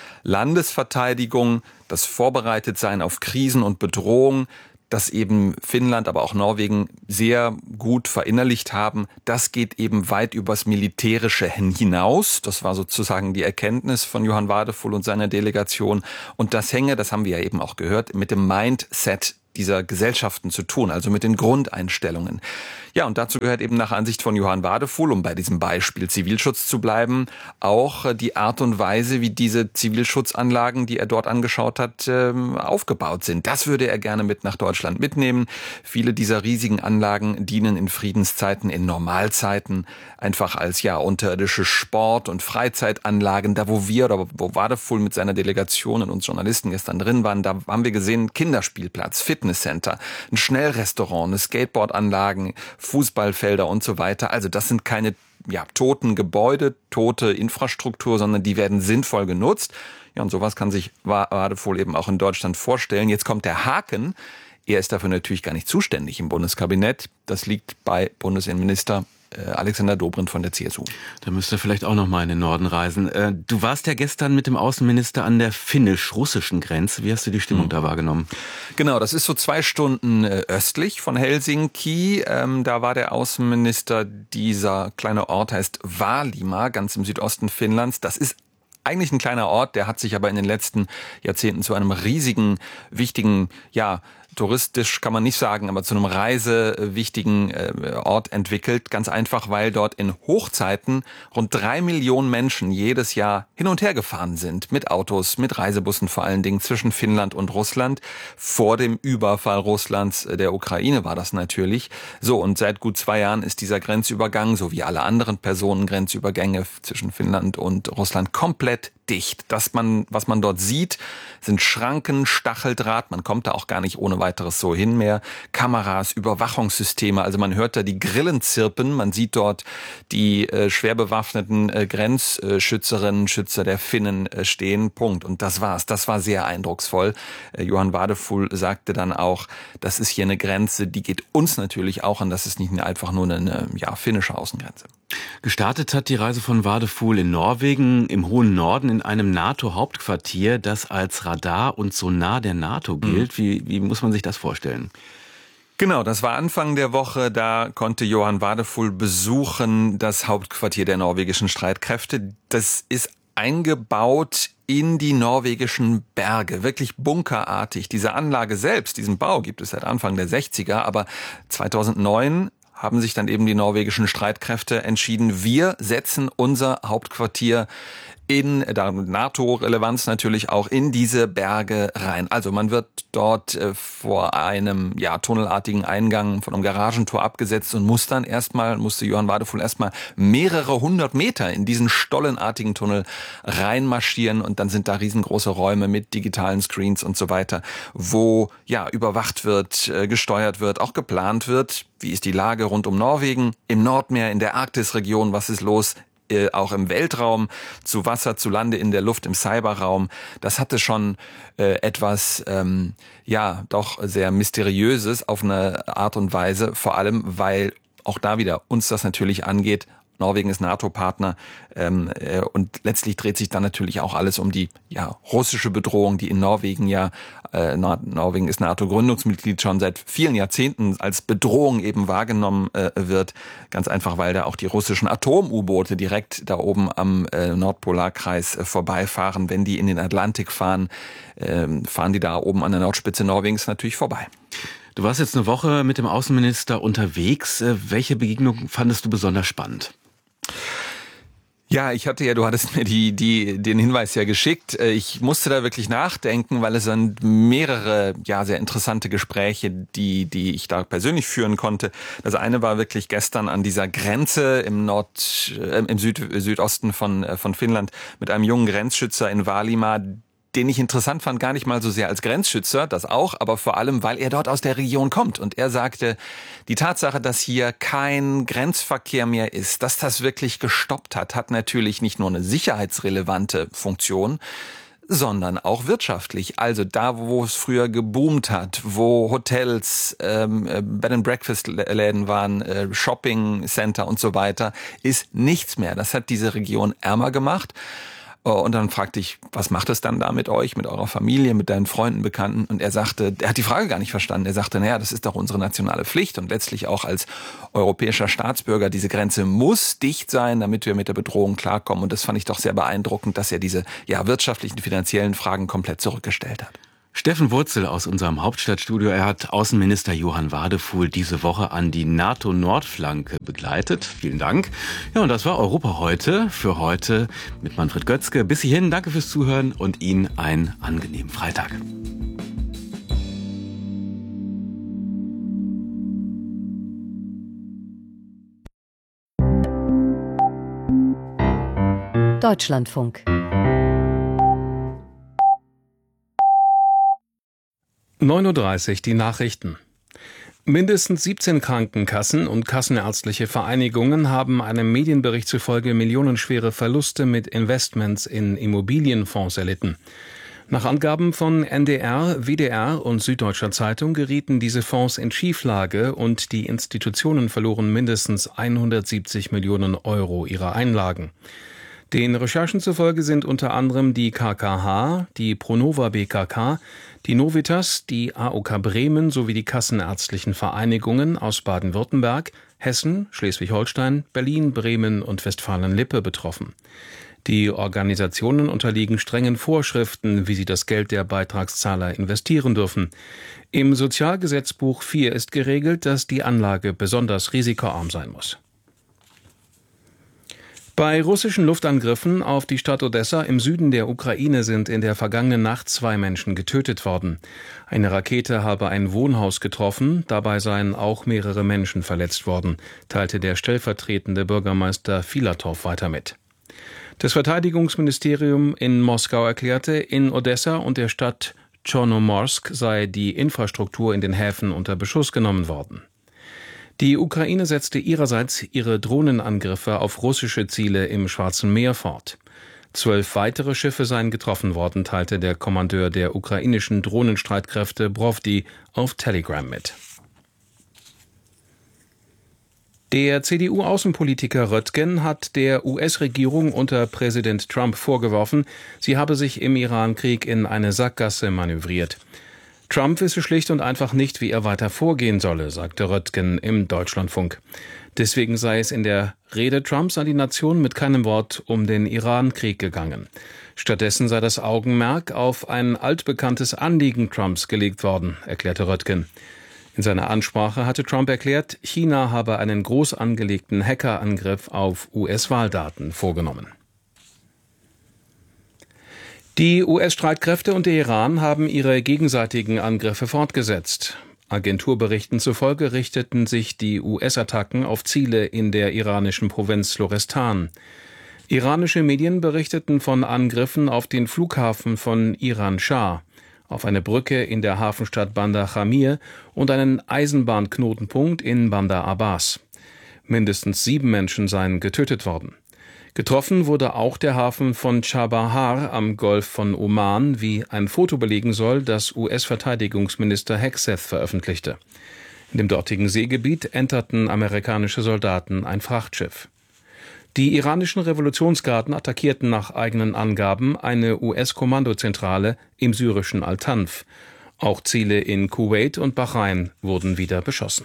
Landesverteidigung, das Vorbereitetsein auf Krisen und Bedrohung, das eben Finnland, aber auch Norwegen sehr gut verinnerlicht haben. Das geht eben weit übers Militärische hinaus. Das war sozusagen die Erkenntnis von Johann Wadefuhl und seiner Delegation. Und das hänge, das haben wir ja eben auch gehört, mit dem Mindset dieser Gesellschaften zu tun, also mit den Grundeinstellungen. Ja, und dazu gehört eben nach Ansicht von Johann Wadefuhl, um bei diesem Beispiel Zivilschutz zu bleiben, auch die Art und Weise, wie diese Zivilschutzanlagen, die er dort angeschaut hat, aufgebaut sind. Das würde er gerne mit nach Deutschland mitnehmen. Viele dieser riesigen Anlagen dienen in Friedenszeiten, in Normalzeiten einfach als ja unterirdische Sport- und Freizeitanlagen. Da, wo wir oder wo Wadefuhl mit seiner Delegation und uns Journalisten gestern drin waren, da haben wir gesehen, Kinderspielplatz, Fitnesscenter, ein Schnellrestaurant, eine Skateboardanlagen, Fußballfelder und so weiter. Also das sind keine ja, toten Gebäude, tote Infrastruktur, sondern die werden sinnvoll genutzt. Ja, und sowas kann sich Wadefuhl eben auch in Deutschland vorstellen. Jetzt kommt der Haken. Er ist dafür natürlich gar nicht zuständig im Bundeskabinett. Das liegt bei Bundesinnenminister Alexander Dobrindt von der C S U. Da müsst ihr vielleicht auch noch mal in den Norden reisen. Du warst ja gestern mit dem Außenminister an der finnisch-russischen Grenze. Wie hast du die Stimmung mhm. da wahrgenommen? Genau, das ist so zwei Stunden östlich von Helsinki. Da war der Außenminister, dieser kleine Ort heißt Vaalimaa, ganz im Südosten Finnlands. Das ist eigentlich ein kleiner Ort, der hat sich aber in den letzten Jahrzehnten zu einem riesigen, wichtigen, ja, touristisch kann man nicht sagen, aber zu einem reisewichtigen Ort entwickelt. Ganz einfach, weil dort in Hochzeiten rund drei Millionen Menschen jedes Jahr hin und her gefahren sind. Mit Autos, mit Reisebussen vor allen Dingen zwischen Finnland und Russland. Vor dem Überfall Russlands der Ukraine war das natürlich. So, und seit gut zwei Jahren ist dieser Grenzübergang, so wie alle anderen Personengrenzübergänge zwischen Finnland und Russland, komplett dicht. Das man, was man dort sieht, sind Schranken, Stacheldraht. Man kommt da auch gar nicht ohne weiteres so hin mehr. Kameras, Überwachungssysteme. Also man hört da die Grillen zirpen. Man sieht dort die äh, schwer bewaffneten äh, Grenzschützerinnen, Schützer der Finnen äh, stehen. Punkt. Und das war's. Das war sehr eindrucksvoll. Äh, Johann Wadefuhl sagte dann auch, das ist hier eine Grenze, die geht uns natürlich auch an. Das ist nicht einfach nur eine, eine ja, finnische Außengrenze. Gestartet hat die Reise von Wadefuhl in Norwegen, im hohen Norden, in einem NATO-Hauptquartier, das als Radar und Sonar der NATO gilt. Mhm. Wie, wie muss man sich das vorstellen? Genau, das war Anfang der Woche. Da konnte Johann Wadefuhl besuchen, das Hauptquartier der norwegischen Streitkräfte. Das ist eingebaut in die norwegischen Berge, wirklich bunkerartig. Diese Anlage selbst, diesen Bau gibt es seit Anfang der sechziger, aber zweitausendneun haben sich dann eben die norwegischen Streitkräfte entschieden, wir setzen unser Hauptquartier in der NATO-Relevanz natürlich auch in diese Berge rein. Also man wird dort äh, vor einem ja tunnelartigen Eingang von einem Garagentor abgesetzt und muss dann erstmal, musste Johann Wadefuhl erstmal mehrere hundert Meter in diesen stollenartigen Tunnel reinmarschieren und dann sind da riesengroße Räume mit digitalen Screens und so weiter, wo ja überwacht wird, äh, gesteuert wird, auch geplant wird. Wie ist die Lage rund um Norwegen, im Nordmeer, in der Arktisregion, was ist los? Auch im Weltraum, zu Wasser, zu Lande, in der Luft, im Cyberraum. Das hatte schon äh, etwas, ähm, ja, doch sehr Mysteriöses auf eine Art und Weise. Vor allem, weil auch da wieder uns das natürlich angeht. Norwegen ist NATO-Partner ähm, äh, und letztlich dreht sich dann natürlich auch alles um die ja russische Bedrohung, die in Norwegen ja, äh, Norwegen ist NATO-Gründungsmitglied schon seit vielen Jahrzehnten als Bedrohung eben wahrgenommen äh, wird. Ganz einfach, weil da auch die russischen Atom-U-Boote direkt da oben am äh, Nordpolarkreis äh, vorbeifahren. Wenn die in den Atlantik fahren, äh, fahren die da oben an der Nordspitze Norwegens natürlich vorbei. Du warst jetzt eine Woche mit dem Außenminister unterwegs. Welche Begegnung fandest du besonders spannend? Ja, ich hatte ja, du hattest mir die, die, den Hinweis ja geschickt. Ich musste da wirklich nachdenken, weil es sind mehrere, ja, sehr interessante Gespräche, die, die ich da persönlich führen konnte. Das eine war wirklich gestern an dieser Grenze im Nord, äh, im Süd, Südosten von, von Finnland mit einem jungen Grenzschützer in Vaalimaa, den ich interessant fand, gar nicht mal so sehr als Grenzschützer, das auch, aber vor allem, weil er dort aus der Region kommt. Und er sagte, die Tatsache, dass hier kein Grenzverkehr mehr ist, dass das wirklich gestoppt hat, hat natürlich nicht nur eine sicherheitsrelevante Funktion, sondern auch wirtschaftlich. Also da, wo es früher geboomt hat, wo Hotels, ähm, Bed-and-Breakfast-Läden waren, äh, Shopping-Center und so weiter, ist nichts mehr. Das hat diese Region ärmer gemacht. Und dann fragte ich, was macht es dann da mit euch, mit eurer Familie, mit deinen Freunden, Bekannten? Und er sagte, er hat die Frage gar nicht verstanden. Er sagte, naja, das ist doch unsere nationale Pflicht und letztlich auch als europäischer Staatsbürger, diese Grenze muss dicht sein, damit wir mit der Bedrohung klarkommen. Und das fand ich doch sehr beeindruckend, dass er diese ja, wirtschaftlichen, finanziellen Fragen komplett zurückgestellt hat. Steffen Wurzel aus unserem Hauptstadtstudio. Er hat Außenminister Johann Wadefuhl diese Woche an die NATO-Nordflanke begleitet. Vielen Dank. Ja, und das war Europa heute. Für heute mit Manfred Götzke. Bis hierhin, danke fürs Zuhören und Ihnen einen angenehmen Freitag. Deutschlandfunk. neun Uhr dreißig, die Nachrichten. Mindestens siebzehn Krankenkassen und kassenärztliche Vereinigungen haben einem Medienbericht zufolge millionenschwere Verluste mit Investments in Immobilienfonds erlitten. Nach Angaben von N D R, W D R und Süddeutscher Zeitung gerieten diese Fonds in Schieflage und die Institutionen verloren mindestens hundertsiebzig Millionen Euro ihrer Einlagen. Den Recherchen zufolge sind unter anderem die K K H, die Pronova B K K, die Novitas, die A O K Bremen sowie die kassenärztlichen Vereinigungen aus Baden-Württemberg, Hessen, Schleswig-Holstein, Berlin, Bremen und Westfalen-Lippe betroffen. Die Organisationen unterliegen strengen Vorschriften, wie sie das Geld der Beitragszahler investieren dürfen. Im Sozialgesetzbuch vier ist geregelt, dass die Anlage besonders risikoarm sein muss. Bei russischen Luftangriffen auf die Stadt Odessa im Süden der Ukraine sind in der vergangenen Nacht zwei Menschen getötet worden. Eine Rakete habe ein Wohnhaus getroffen, dabei seien auch mehrere Menschen verletzt worden, teilte der stellvertretende Bürgermeister Filatow weiter mit. Das Verteidigungsministerium in Moskau erklärte, in Odessa und der Stadt Tschornomorsk sei die Infrastruktur in den Häfen unter Beschuss genommen worden. Die Ukraine setzte ihrerseits ihre Drohnenangriffe auf russische Ziele im Schwarzen Meer fort. Zwölf weitere Schiffe seien getroffen worden, teilte der Kommandeur der ukrainischen Drohnenstreitkräfte Brovdi auf Telegram mit. Der C D U-Außenpolitiker Röttgen hat der U S-Regierung unter Präsident Trump vorgeworfen, sie habe sich im Iran-Krieg in eine Sackgasse manövriert. Trump wisse schlicht und einfach nicht, wie er weiter vorgehen solle, sagte Röttgen im Deutschlandfunk. Deswegen sei es in der Rede Trumps an die Nation mit keinem Wort um den Iran-Krieg gegangen. Stattdessen sei das Augenmerk auf ein altbekanntes Anliegen Trumps gelegt worden, erklärte Röttgen. In seiner Ansprache hatte Trump erklärt, China habe einen groß angelegten Hackerangriff auf U S-Wahldaten vorgenommen. Die U S-Streitkräfte und der Iran haben ihre gegenseitigen Angriffe fortgesetzt. Agenturberichten zufolge richteten sich die U S-Attacken auf Ziele in der iranischen Provinz Lorestan. Iranische Medien berichteten von Angriffen auf den Flughafen von Iran-Schah, auf eine Brücke in der Hafenstadt Bandar Jamir und einen Eisenbahnknotenpunkt in Bandar Abbas. Mindestens sieben Menschen seien getötet worden. Getroffen wurde auch der Hafen von Chabahar am Golf von Oman, wie ein Foto belegen soll, das U S-Verteidigungsminister Hegseth veröffentlichte. In dem dortigen Seegebiet enterten amerikanische Soldaten ein Frachtschiff. Die iranischen Revolutionsgarden attackierten nach eigenen Angaben eine U S-Kommandozentrale im syrischen Al-Tanf. Auch Ziele in Kuwait und Bahrain wurden wieder beschossen.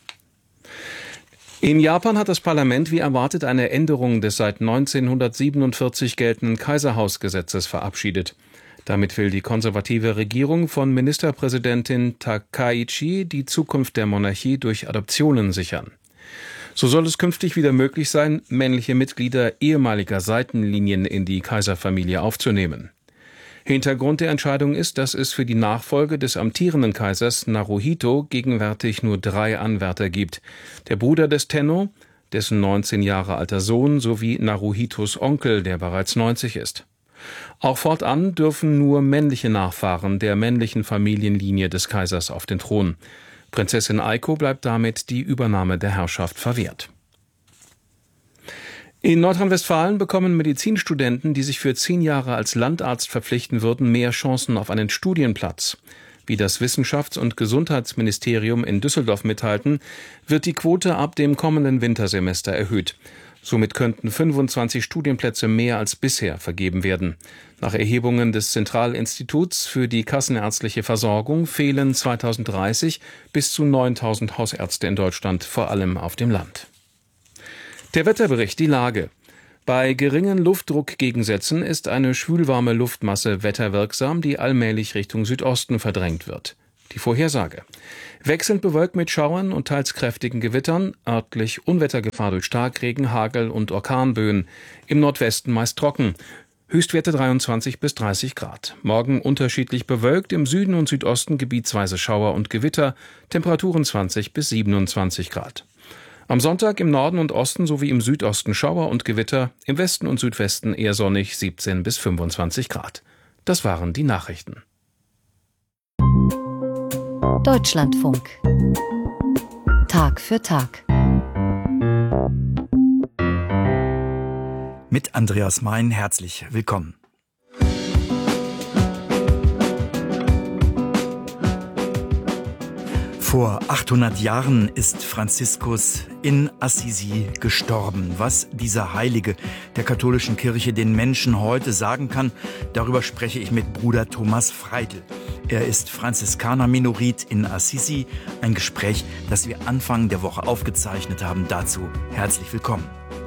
In Japan hat das Parlament wie erwartet eine Änderung des seit neunzehnhundertsiebenundvierzig geltenden Kaiserhausgesetzes verabschiedet. Damit will die konservative Regierung von Ministerpräsidentin Takaichi die Zukunft der Monarchie durch Adoptionen sichern. So soll es künftig wieder möglich sein, männliche Mitglieder ehemaliger Seitenlinien in die Kaiserfamilie aufzunehmen. Hintergrund der Entscheidung ist, dass es für die Nachfolge des amtierenden Kaisers Naruhito gegenwärtig nur drei Anwärter gibt. Der Bruder des Tenno, dessen neunzehn Jahre alter Sohn, sowie Naruhitos Onkel, der bereits neunzig ist. Auch fortan dürfen nur männliche Nachfahren der männlichen Familienlinie des Kaisers auf den Thron. Prinzessin Aiko bleibt damit die Übernahme der Herrschaft verwehrt. In Nordrhein-Westfalen bekommen Medizinstudenten, die sich für zehn Jahre als Landarzt verpflichten würden, mehr Chancen auf einen Studienplatz. Wie das Wissenschafts- und Gesundheitsministerium in Düsseldorf mitteilten, wird die Quote ab dem kommenden Wintersemester erhöht. Somit könnten fünfundzwanzig Studienplätze mehr als bisher vergeben werden. Nach Erhebungen des Zentralinstituts für die kassenärztliche Versorgung fehlen zweitausenddreißig bis zu neuntausend Hausärzte in Deutschland, vor allem auf dem Land. Der Wetterbericht, die Lage. Bei geringen Luftdruckgegensätzen ist eine schwülwarme Luftmasse wetterwirksam, die allmählich Richtung Südosten verdrängt wird. Die Vorhersage. Wechselnd bewölkt mit Schauern und teils kräftigen Gewittern, örtlich Unwettergefahr durch Starkregen, Hagel und Orkanböen. Im Nordwesten meist trocken. Höchstwerte dreiundzwanzig bis dreißig Grad. Morgen unterschiedlich bewölkt, im Süden und Südosten gebietsweise Schauer und Gewitter. Temperaturen zwanzig bis siebenundzwanzig Grad. Am Sonntag im Norden und Osten sowie im Südosten Schauer und Gewitter, im Westen und Südwesten eher sonnig, siebzehn bis fünfundzwanzig Grad. Das waren die Nachrichten. Deutschlandfunk. Tag für Tag. Mit Andreas Mein herzlich willkommen. Vor achthundert Jahren ist Franziskus in Assisi gestorben. Was dieser Heilige der katholischen Kirche den Menschen heute sagen kann, darüber spreche ich mit Bruder Thomas Freidl. Er ist Franziskaner-Menorit in Assisi. Ein Gespräch, das wir Anfang der Woche aufgezeichnet haben. Dazu herzlich willkommen.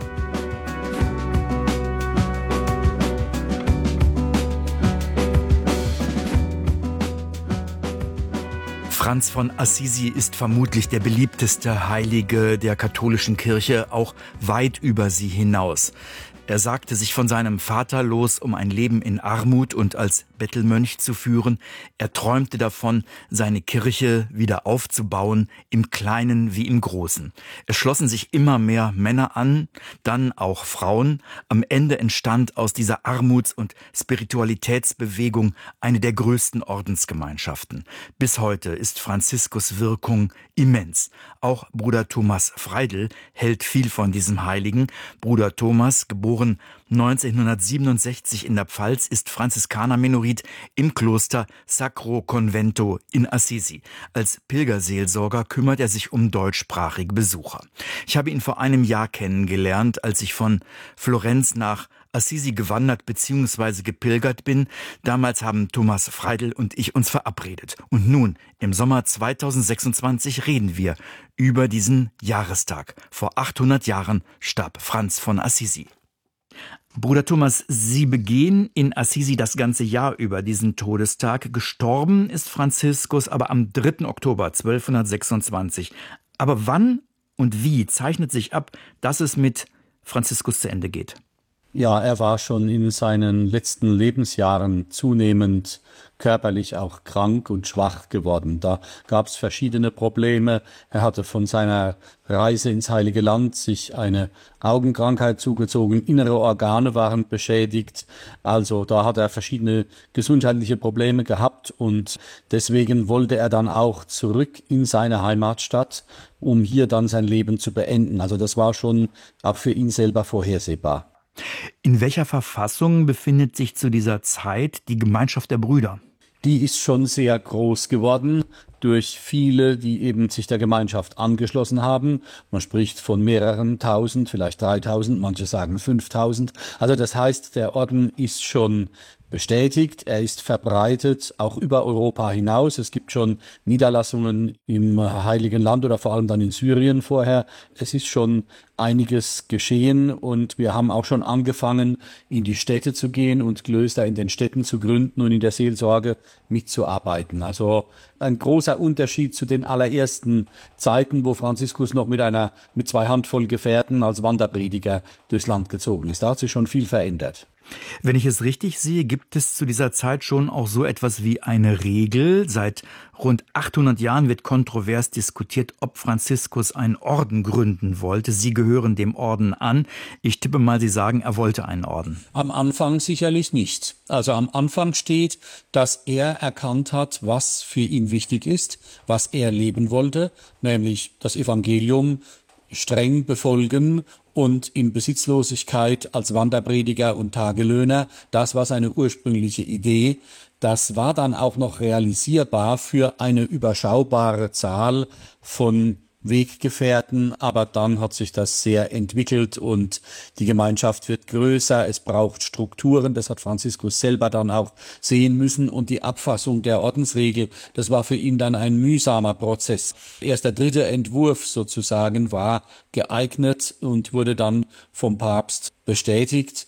Franz von Assisi ist vermutlich der beliebteste Heilige der katholischen Kirche, auch weit über sie hinaus. Er sagte sich von seinem Vater los, um ein Leben in Armut und als Bettelmönch zu führen. Er träumte davon, seine Kirche wieder aufzubauen, im Kleinen wie im Großen. Es schlossen sich immer mehr Männer an, dann auch Frauen. Am Ende entstand aus dieser Armuts- und Spiritualitätsbewegung eine der größten Ordensgemeinschaften. Bis heute ist Franziskus' Wirkung immens. Auch Bruder Thomas Freidl hält viel von diesem Heiligen. Bruder Thomas, geboren neunzehnhundertsiebenundsechzig in der Pfalz, ist Franziskaner-Menorit im Kloster Sacro Convento in Assisi. Als Pilgerseelsorger kümmert er sich um deutschsprachige Besucher. Ich habe ihn vor einem Jahr kennengelernt, als ich von Florenz nach Assisi gewandert bzw. gepilgert bin. Damals haben Thomas Freidl und ich uns verabredet. Und nun, im Sommer zweitausendsechsundzwanzig, reden wir über diesen Jahrestag. Vor achthundert Jahren starb Franz von Assisi. Bruder Thomas, Sie begehen in Assisi das ganze Jahr über diesen Todestag. Gestorben ist Franziskus aber am dritten Oktober zwölfhundertsechsundzwanzig. Aber wann und wie zeichnet sich ab, dass es mit Franziskus zu Ende geht? Ja, er war schon in seinen letzten Lebensjahren zunehmend körperlich auch krank und schwach geworden. Da gab es verschiedene Probleme. Er hatte von seiner Reise ins Heilige Land sich eine Augenkrankheit zugezogen. Innere Organe waren beschädigt. Also da hat er verschiedene gesundheitliche Probleme gehabt und deswegen wollte er dann auch zurück in seine Heimatstadt, um hier dann sein Leben zu beenden. Also das war schon auch für ihn selber vorhersehbar. In welcher Verfassung befindet sich zu dieser Zeit die Gemeinschaft der Brüder? Die ist schon sehr groß geworden durch viele, die eben sich der Gemeinschaft angeschlossen haben. Man spricht von mehreren tausend, vielleicht dreitausend, manche sagen fünftausend. Also das heißt, der Orden ist schon bestätigt, er ist verbreitet, auch über Europa hinaus. Es gibt schon Niederlassungen im Heiligen Land oder vor allem dann in Syrien vorher. Es ist schon einiges geschehen und wir haben auch schon angefangen, in die Städte zu gehen und Klöster in den Städten zu gründen und in der Seelsorge mitzuarbeiten. Also ein großer Unterschied zu den allerersten Zeiten, wo Franziskus noch mit einer, mit zwei Handvoll Gefährten als Wanderprediger durchs Land gezogen ist. Da hat sich schon viel verändert. Wenn ich es richtig sehe, gibt es zu dieser Zeit schon auch so etwas wie eine Regel. Seit rund achthundert Jahren wird kontrovers diskutiert, ob Franziskus einen Orden gründen wollte. Sie gehören dem Orden an. Ich tippe mal, Sie sagen, er wollte einen Orden. Am Anfang sicherlich nicht. Also am Anfang steht, dass er erkannt hat, was für ihn wichtig ist, was er leben wollte, nämlich das Evangelium streng befolgen und in Besitzlosigkeit als Wanderprediger und Tagelöhner. Das war seine ursprüngliche Idee. Das war dann auch noch realisierbar für eine überschaubare Zahl von Weggefährten, aber dann hat sich das sehr entwickelt und die Gemeinschaft wird größer, es braucht Strukturen, das hat Franziskus selber dann auch sehen müssen und die Abfassung der Ordensregel, das war für ihn dann ein mühsamer Prozess. Erst der dritte Entwurf sozusagen war geeignet und wurde dann vom Papst bestätigt.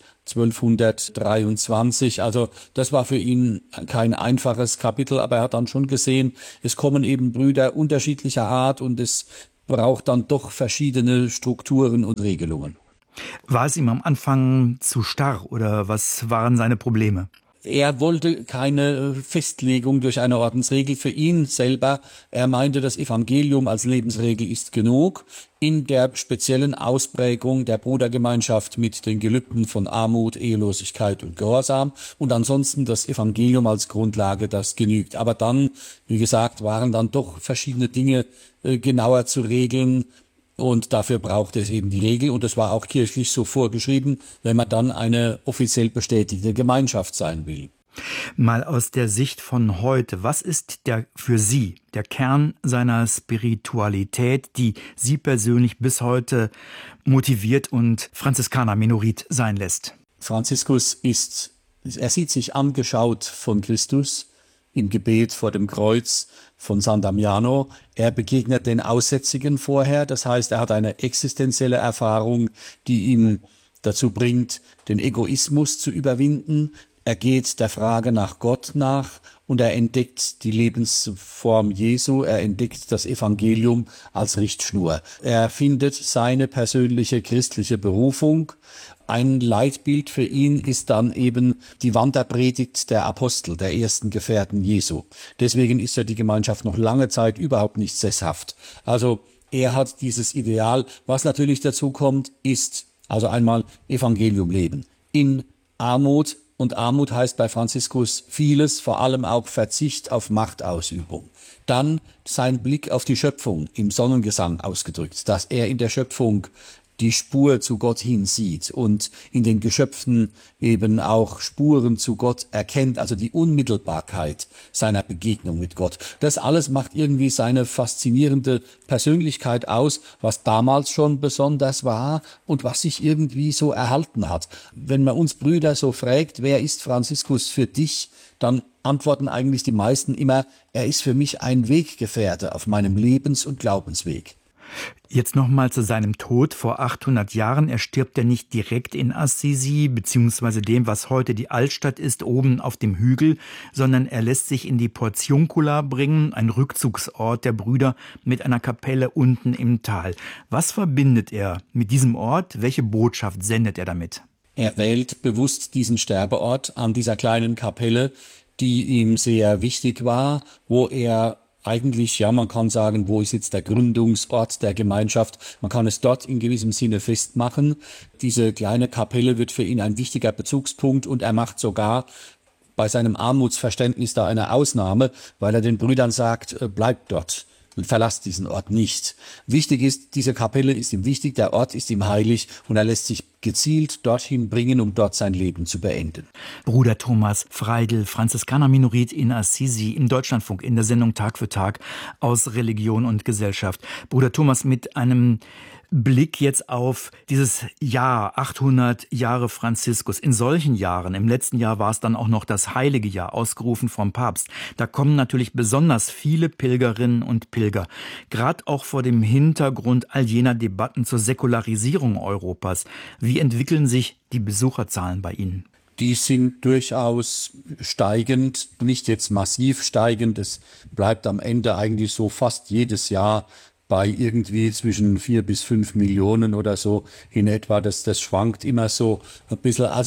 zwölfhundertdreiundzwanzig, also das war für ihn kein einfaches Kapitel, aber er hat dann schon gesehen, es kommen eben Brüder unterschiedlicher Art und es braucht dann doch verschiedene Strukturen und Regelungen. War es ihm am Anfang zu starr oder was waren seine Probleme? Er wollte keine Festlegung durch eine Ordensregel für ihn selber. Er meinte, das Evangelium als Lebensregel ist genug. In der speziellen Ausprägung der Brudergemeinschaft mit den Gelübden von Armut, Ehelosigkeit und Gehorsam. Und ansonsten das Evangelium als Grundlage, das genügt. Aber dann, wie gesagt, waren dann doch verschiedene Dinge äh, genauer zu regeln. Und dafür braucht es eben die Regel. Und es war auch kirchlich so vorgeschrieben, wenn man dann eine offiziell bestätigte Gemeinschaft sein will. Mal aus der Sicht von heute, was ist der für Sie der Kern seiner Spiritualität, die Sie persönlich bis heute motiviert und Franziskaner-Menorit sein lässt? Franziskus ist, er sieht sich angeschaut von Christus im Gebet vor dem Kreuz von San Damiano. Er begegnet den Aussätzigen vorher, das heißt, er hat eine existenzielle Erfahrung, die ihn dazu bringt, den Egoismus zu überwinden. Er geht der Frage nach Gott nach und er entdeckt die Lebensform Jesu, er entdeckt das Evangelium als Richtschnur. Er findet seine persönliche christliche Berufung. Ein Leitbild für ihn ist dann eben die Wanderpredigt der Apostel, der ersten Gefährten Jesu. Deswegen ist ja die Gemeinschaft noch lange Zeit überhaupt nicht sesshaft. Also er hat dieses Ideal. Was natürlich dazu kommt, ist also einmal Evangelium leben in Armut. Und Armut heißt bei Franziskus vieles, vor allem auch Verzicht auf Machtausübung. Dann sein Blick auf die Schöpfung im Sonnengesang ausgedrückt, dass er in der Schöpfung die Spur zu Gott hin sieht und in den Geschöpfen eben auch Spuren zu Gott erkennt, also die Unmittelbarkeit seiner Begegnung mit Gott. Das alles macht irgendwie seine faszinierende Persönlichkeit aus, was damals schon besonders war und was sich irgendwie so erhalten hat. Wenn man uns Brüder so fragt, wer ist Franziskus für dich, dann antworten eigentlich die meisten immer, er ist für mich ein Weggefährte auf meinem Lebens- und Glaubensweg. Jetzt nochmal zu seinem Tod vor achthundert Jahren. Er stirbt ja nicht direkt in Assisi, beziehungsweise dem, was heute die Altstadt ist, oben auf dem Hügel, sondern er lässt sich in die Portiuncula bringen, ein Rückzugsort der Brüder, mit einer Kapelle unten im Tal. Was verbindet er mit diesem Ort? Welche Botschaft sendet er damit? Er wählt bewusst diesen Sterbeort an dieser kleinen Kapelle, die ihm sehr wichtig war, wo er eigentlich, ja, man kann sagen, wo ist jetzt der Gründungsort der Gemeinschaft? Man kann es dort in gewissem Sinne festmachen. Diese kleine Kapelle wird für ihn ein wichtiger Bezugspunkt und er macht sogar bei seinem Armutsverständnis da eine Ausnahme, weil er den Brüdern sagt, bleibt dort und verlasst diesen Ort nicht. Wichtig ist, diese Kapelle ist ihm wichtig, der Ort ist ihm heilig und er lässt sich gezielt dorthin bringen, um dort sein Leben zu beenden. Bruder Thomas Freidl, Franziskaner-Menorit in Assisi, im Deutschlandfunk, in der Sendung Tag für Tag aus Religion und Gesellschaft. Bruder Thomas, mit einem Blick jetzt auf dieses Jahr, achthundert Jahre Franziskus. In solchen Jahren, im letzten Jahr war es dann auch noch das heilige Jahr, ausgerufen vom Papst. Da kommen natürlich besonders viele Pilgerinnen und Pilger. Gerade auch vor dem Hintergrund all jener Debatten zur Säkularisierung Europas. Wie entwickeln sich die Besucherzahlen bei Ihnen? Die sind durchaus steigend, nicht jetzt massiv steigend. Es bleibt am Ende eigentlich so fast jedes Jahr bei irgendwie zwischen vier bis fünf Millionen oder so in etwa. Das, das schwankt immer so ein bisschen. Also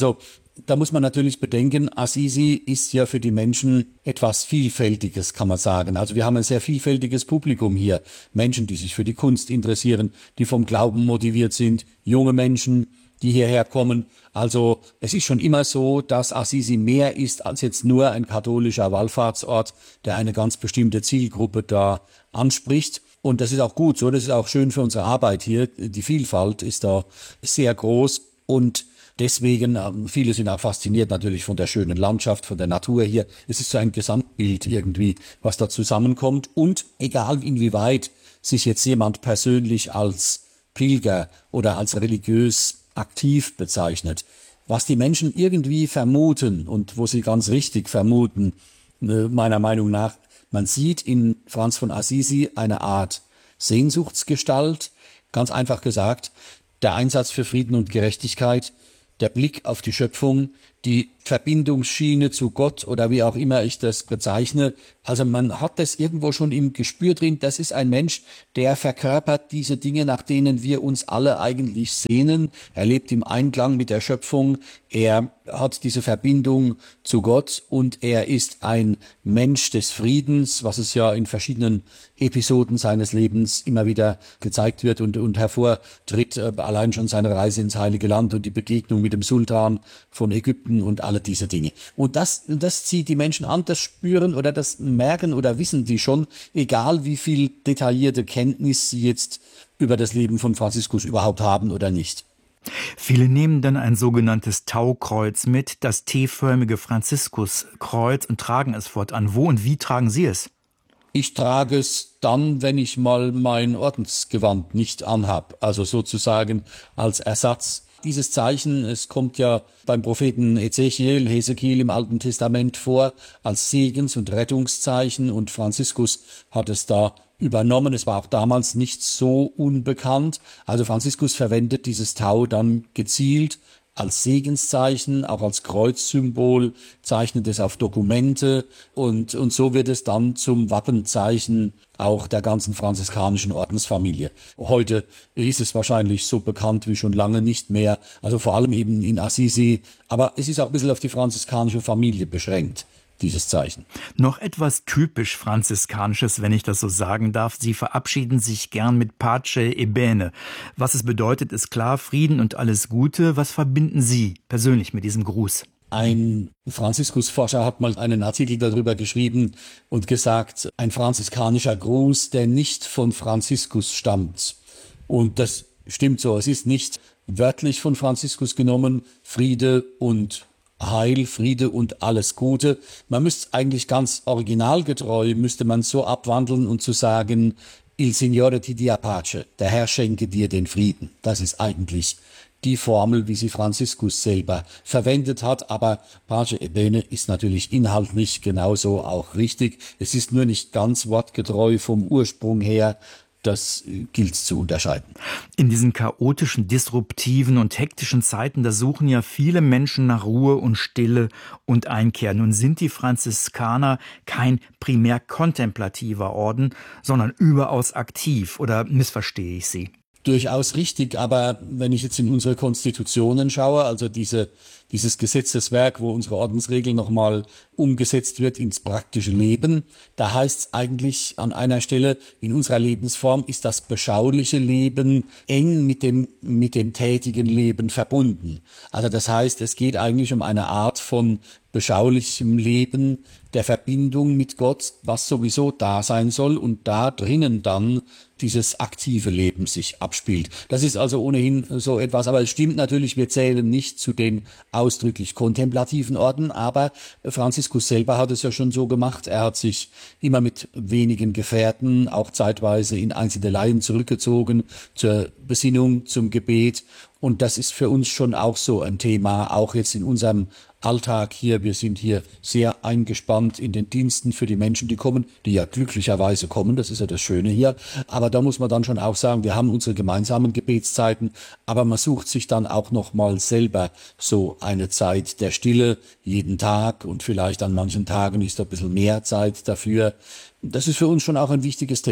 Da muss man natürlich bedenken, Assisi ist ja für die Menschen etwas Vielfältiges, kann man sagen. Also wir haben ein sehr vielfältiges Publikum hier. Menschen, die sich für die Kunst interessieren, die vom Glauben motiviert sind, junge Menschen, die hierher kommen. Also es ist schon immer so, dass Assisi mehr ist als jetzt nur ein katholischer Wallfahrtsort, der eine ganz bestimmte Zielgruppe da anspricht. Und das ist auch gut so, das ist auch schön für unsere Arbeit hier. Die Vielfalt ist da sehr groß und deswegen, viele sind auch fasziniert natürlich von der schönen Landschaft, von der Natur hier. Es ist so ein Gesamtbild irgendwie, was da zusammenkommt. Und egal inwieweit sich jetzt jemand persönlich als Pilger oder als religiös aktiv bezeichnet, was die Menschen irgendwie vermuten und wo sie ganz richtig vermuten, meiner Meinung nach, man sieht in Franz von Assisi eine Art Sehnsuchtsgestalt, ganz einfach gesagt, der Einsatz für Frieden und Gerechtigkeit, der Blick auf die Schöpfung, die Verbindungsschiene zu Gott oder wie auch immer ich das bezeichne. Also man hat das irgendwo schon im Gespür drin. Das ist ein Mensch, der verkörpert diese Dinge, nach denen wir uns alle eigentlich sehnen. Er lebt im Einklang mit der Schöpfung. Er hat diese Verbindung zu Gott und er ist ein Mensch des Friedens, was es ja in verschiedenen Episoden seines Lebens immer wieder gezeigt wird und, und hervortritt. Allein schon seine Reise ins Heilige Land und die Begegnung mit dem Sultan von Ägypten und alle diese Dinge. Und das, das zieht die Menschen an, das spüren oder das merken oder wissen die schon, egal wie viel detaillierte Kenntnis sie jetzt über das Leben von Franziskus überhaupt haben oder nicht. Viele nehmen dann ein sogenanntes Taukreuz mit, das T-förmige Franziskuskreuz, und tragen es fortan. Wo und wie tragen Sie es? Ich trage es dann, wenn ich mal mein Ordensgewand nicht anhab, also sozusagen als Ersatz. Dieses Zeichen, es kommt ja beim Propheten Ezechiel, Hesekiel im Alten Testament vor, als Segens- und Rettungszeichen, und Franziskus hat es da übernommen. Es war auch damals nicht so unbekannt. Also Franziskus verwendet dieses Tau dann gezielt als Segenszeichen, auch als Kreuzsymbol, zeichnet es auf Dokumente und, und so wird es dann zum Wappenzeichen auch der ganzen franziskanischen Ordensfamilie. Heute ist es wahrscheinlich so bekannt wie schon lange nicht mehr, also vor allem eben in Assisi, aber es ist auch ein bisschen auf die franziskanische Familie beschränkt, dieses Zeichen. Noch etwas typisch Franziskanisches, wenn ich das so sagen darf. Sie verabschieden sich gern mit Pace e Bene. Was es bedeutet, ist klar, Frieden und alles Gute. Was verbinden Sie persönlich mit diesem Gruß? Ein Franziskusforscher hat mal einen Artikel darüber geschrieben und gesagt, ein franziskanischer Gruß, der nicht von Franziskus stammt. Und das stimmt so. Es ist nicht wörtlich von Franziskus genommen, Friede und Heil, Friede und alles Gute. Man müsste eigentlich ganz originalgetreu, müsste man so abwandeln und zu sagen, Il Signore ti dia pace, der Herr schenke dir den Frieden. Das ist eigentlich die Formel, wie sie Franziskus selber verwendet hat. Aber Pace e Bene ist natürlich inhaltlich genauso auch richtig. Es ist nur nicht ganz wortgetreu vom Ursprung her. Das gilt zu unterscheiden. In diesen chaotischen, disruptiven und hektischen Zeiten, da suchen ja viele Menschen nach Ruhe und Stille und Einkehr. Nun sind die Franziskaner kein primär kontemplativer Orden, sondern überaus aktiv. Oder missverstehe ich Sie? Durchaus richtig, aber wenn ich jetzt in unsere Konstitutionen schaue, also diese, dieses Gesetzeswerk, wo unsere Ordensregel nochmal umgesetzt wird ins praktische Leben, da heißt es eigentlich an einer Stelle, in unserer Lebensform ist das beschauliche Leben eng mit dem, mit dem tätigen Leben verbunden. Also das heißt, es geht eigentlich um eine Art von beschaulichem Leben, der Verbindung mit Gott, was sowieso da sein soll und da drinnen dann dieses aktive Leben sich abspielt. Das ist also ohnehin so etwas, aber es stimmt natürlich, wir zählen nicht zu den ausdrücklich kontemplativen Orden, aber Franziskus selber hat es ja schon so gemacht, er hat sich immer mit wenigen Gefährten, auch zeitweise in Einzelheiten zurückgezogen, zur Besinnung, zum Gebet, und das ist für uns schon auch so ein Thema, auch jetzt in unserem Alltag hier. Wir sind hier sehr eingespannt in den Diensten für die Menschen, die kommen, die ja glücklicherweise kommen, das ist ja das Schöne hier. Aber da muss man dann schon auch sagen, wir haben unsere gemeinsamen Gebetszeiten, aber man sucht sich dann auch noch mal selber so eine Zeit der Stille jeden Tag, und vielleicht an manchen Tagen ist da ein bisschen mehr Zeit dafür. Das ist für uns schon auch ein wichtiges Thema.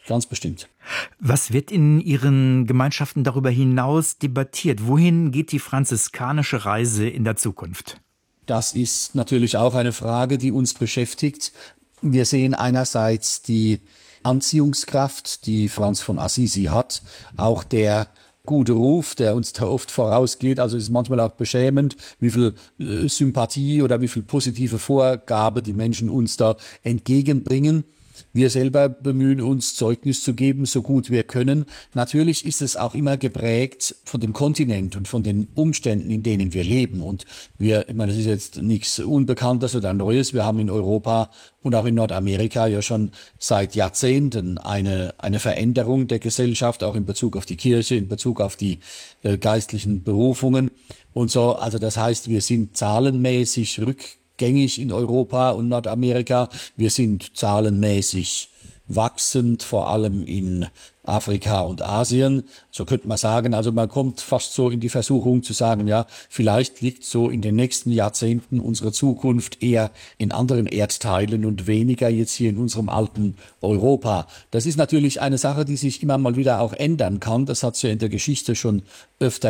Ganz bestimmt. Was wird in Ihren Gemeinschaften darüber hinaus debattiert? Wohin geht die franziskanische Reise in der Zukunft? Das ist natürlich auch eine Frage, die uns beschäftigt. Wir sehen einerseits die Anziehungskraft, die Franz von Assisi hat, auch der gute Ruf, der uns da oft vorausgeht. Also es ist manchmal auch beschämend, wie viel äh, Sympathie oder wie viel positive Vorgabe die Menschen uns da entgegenbringen. Wir selber bemühen uns, Zeugnis zu geben, so gut wir können. Natürlich ist es auch immer geprägt von dem Kontinent und von den Umständen, in denen wir leben. Und wir, ich meine, das ist jetzt nichts Unbekanntes oder Neues. Wir haben in Europa und auch in Nordamerika ja schon seit Jahrzehnten eine, eine Veränderung der Gesellschaft, auch in Bezug auf die Kirche, in Bezug auf die äh, geistlichen Berufungen und so. Also das heißt, wir sind zahlenmäßig rückgängig gängig in Europa und Nordamerika. Wir sind zahlenmäßig wachsend, vor allem in Afrika und Asien. So könnte man sagen, also man kommt fast so in die Versuchung zu sagen, ja, vielleicht liegt so in den nächsten Jahrzehnten unsere Zukunft eher in anderen Erdteilen und weniger jetzt hier in unserem alten Europa. Das ist natürlich eine Sache, die sich immer mal wieder auch ändern kann. Das hat es ja in der Geschichte schon öfter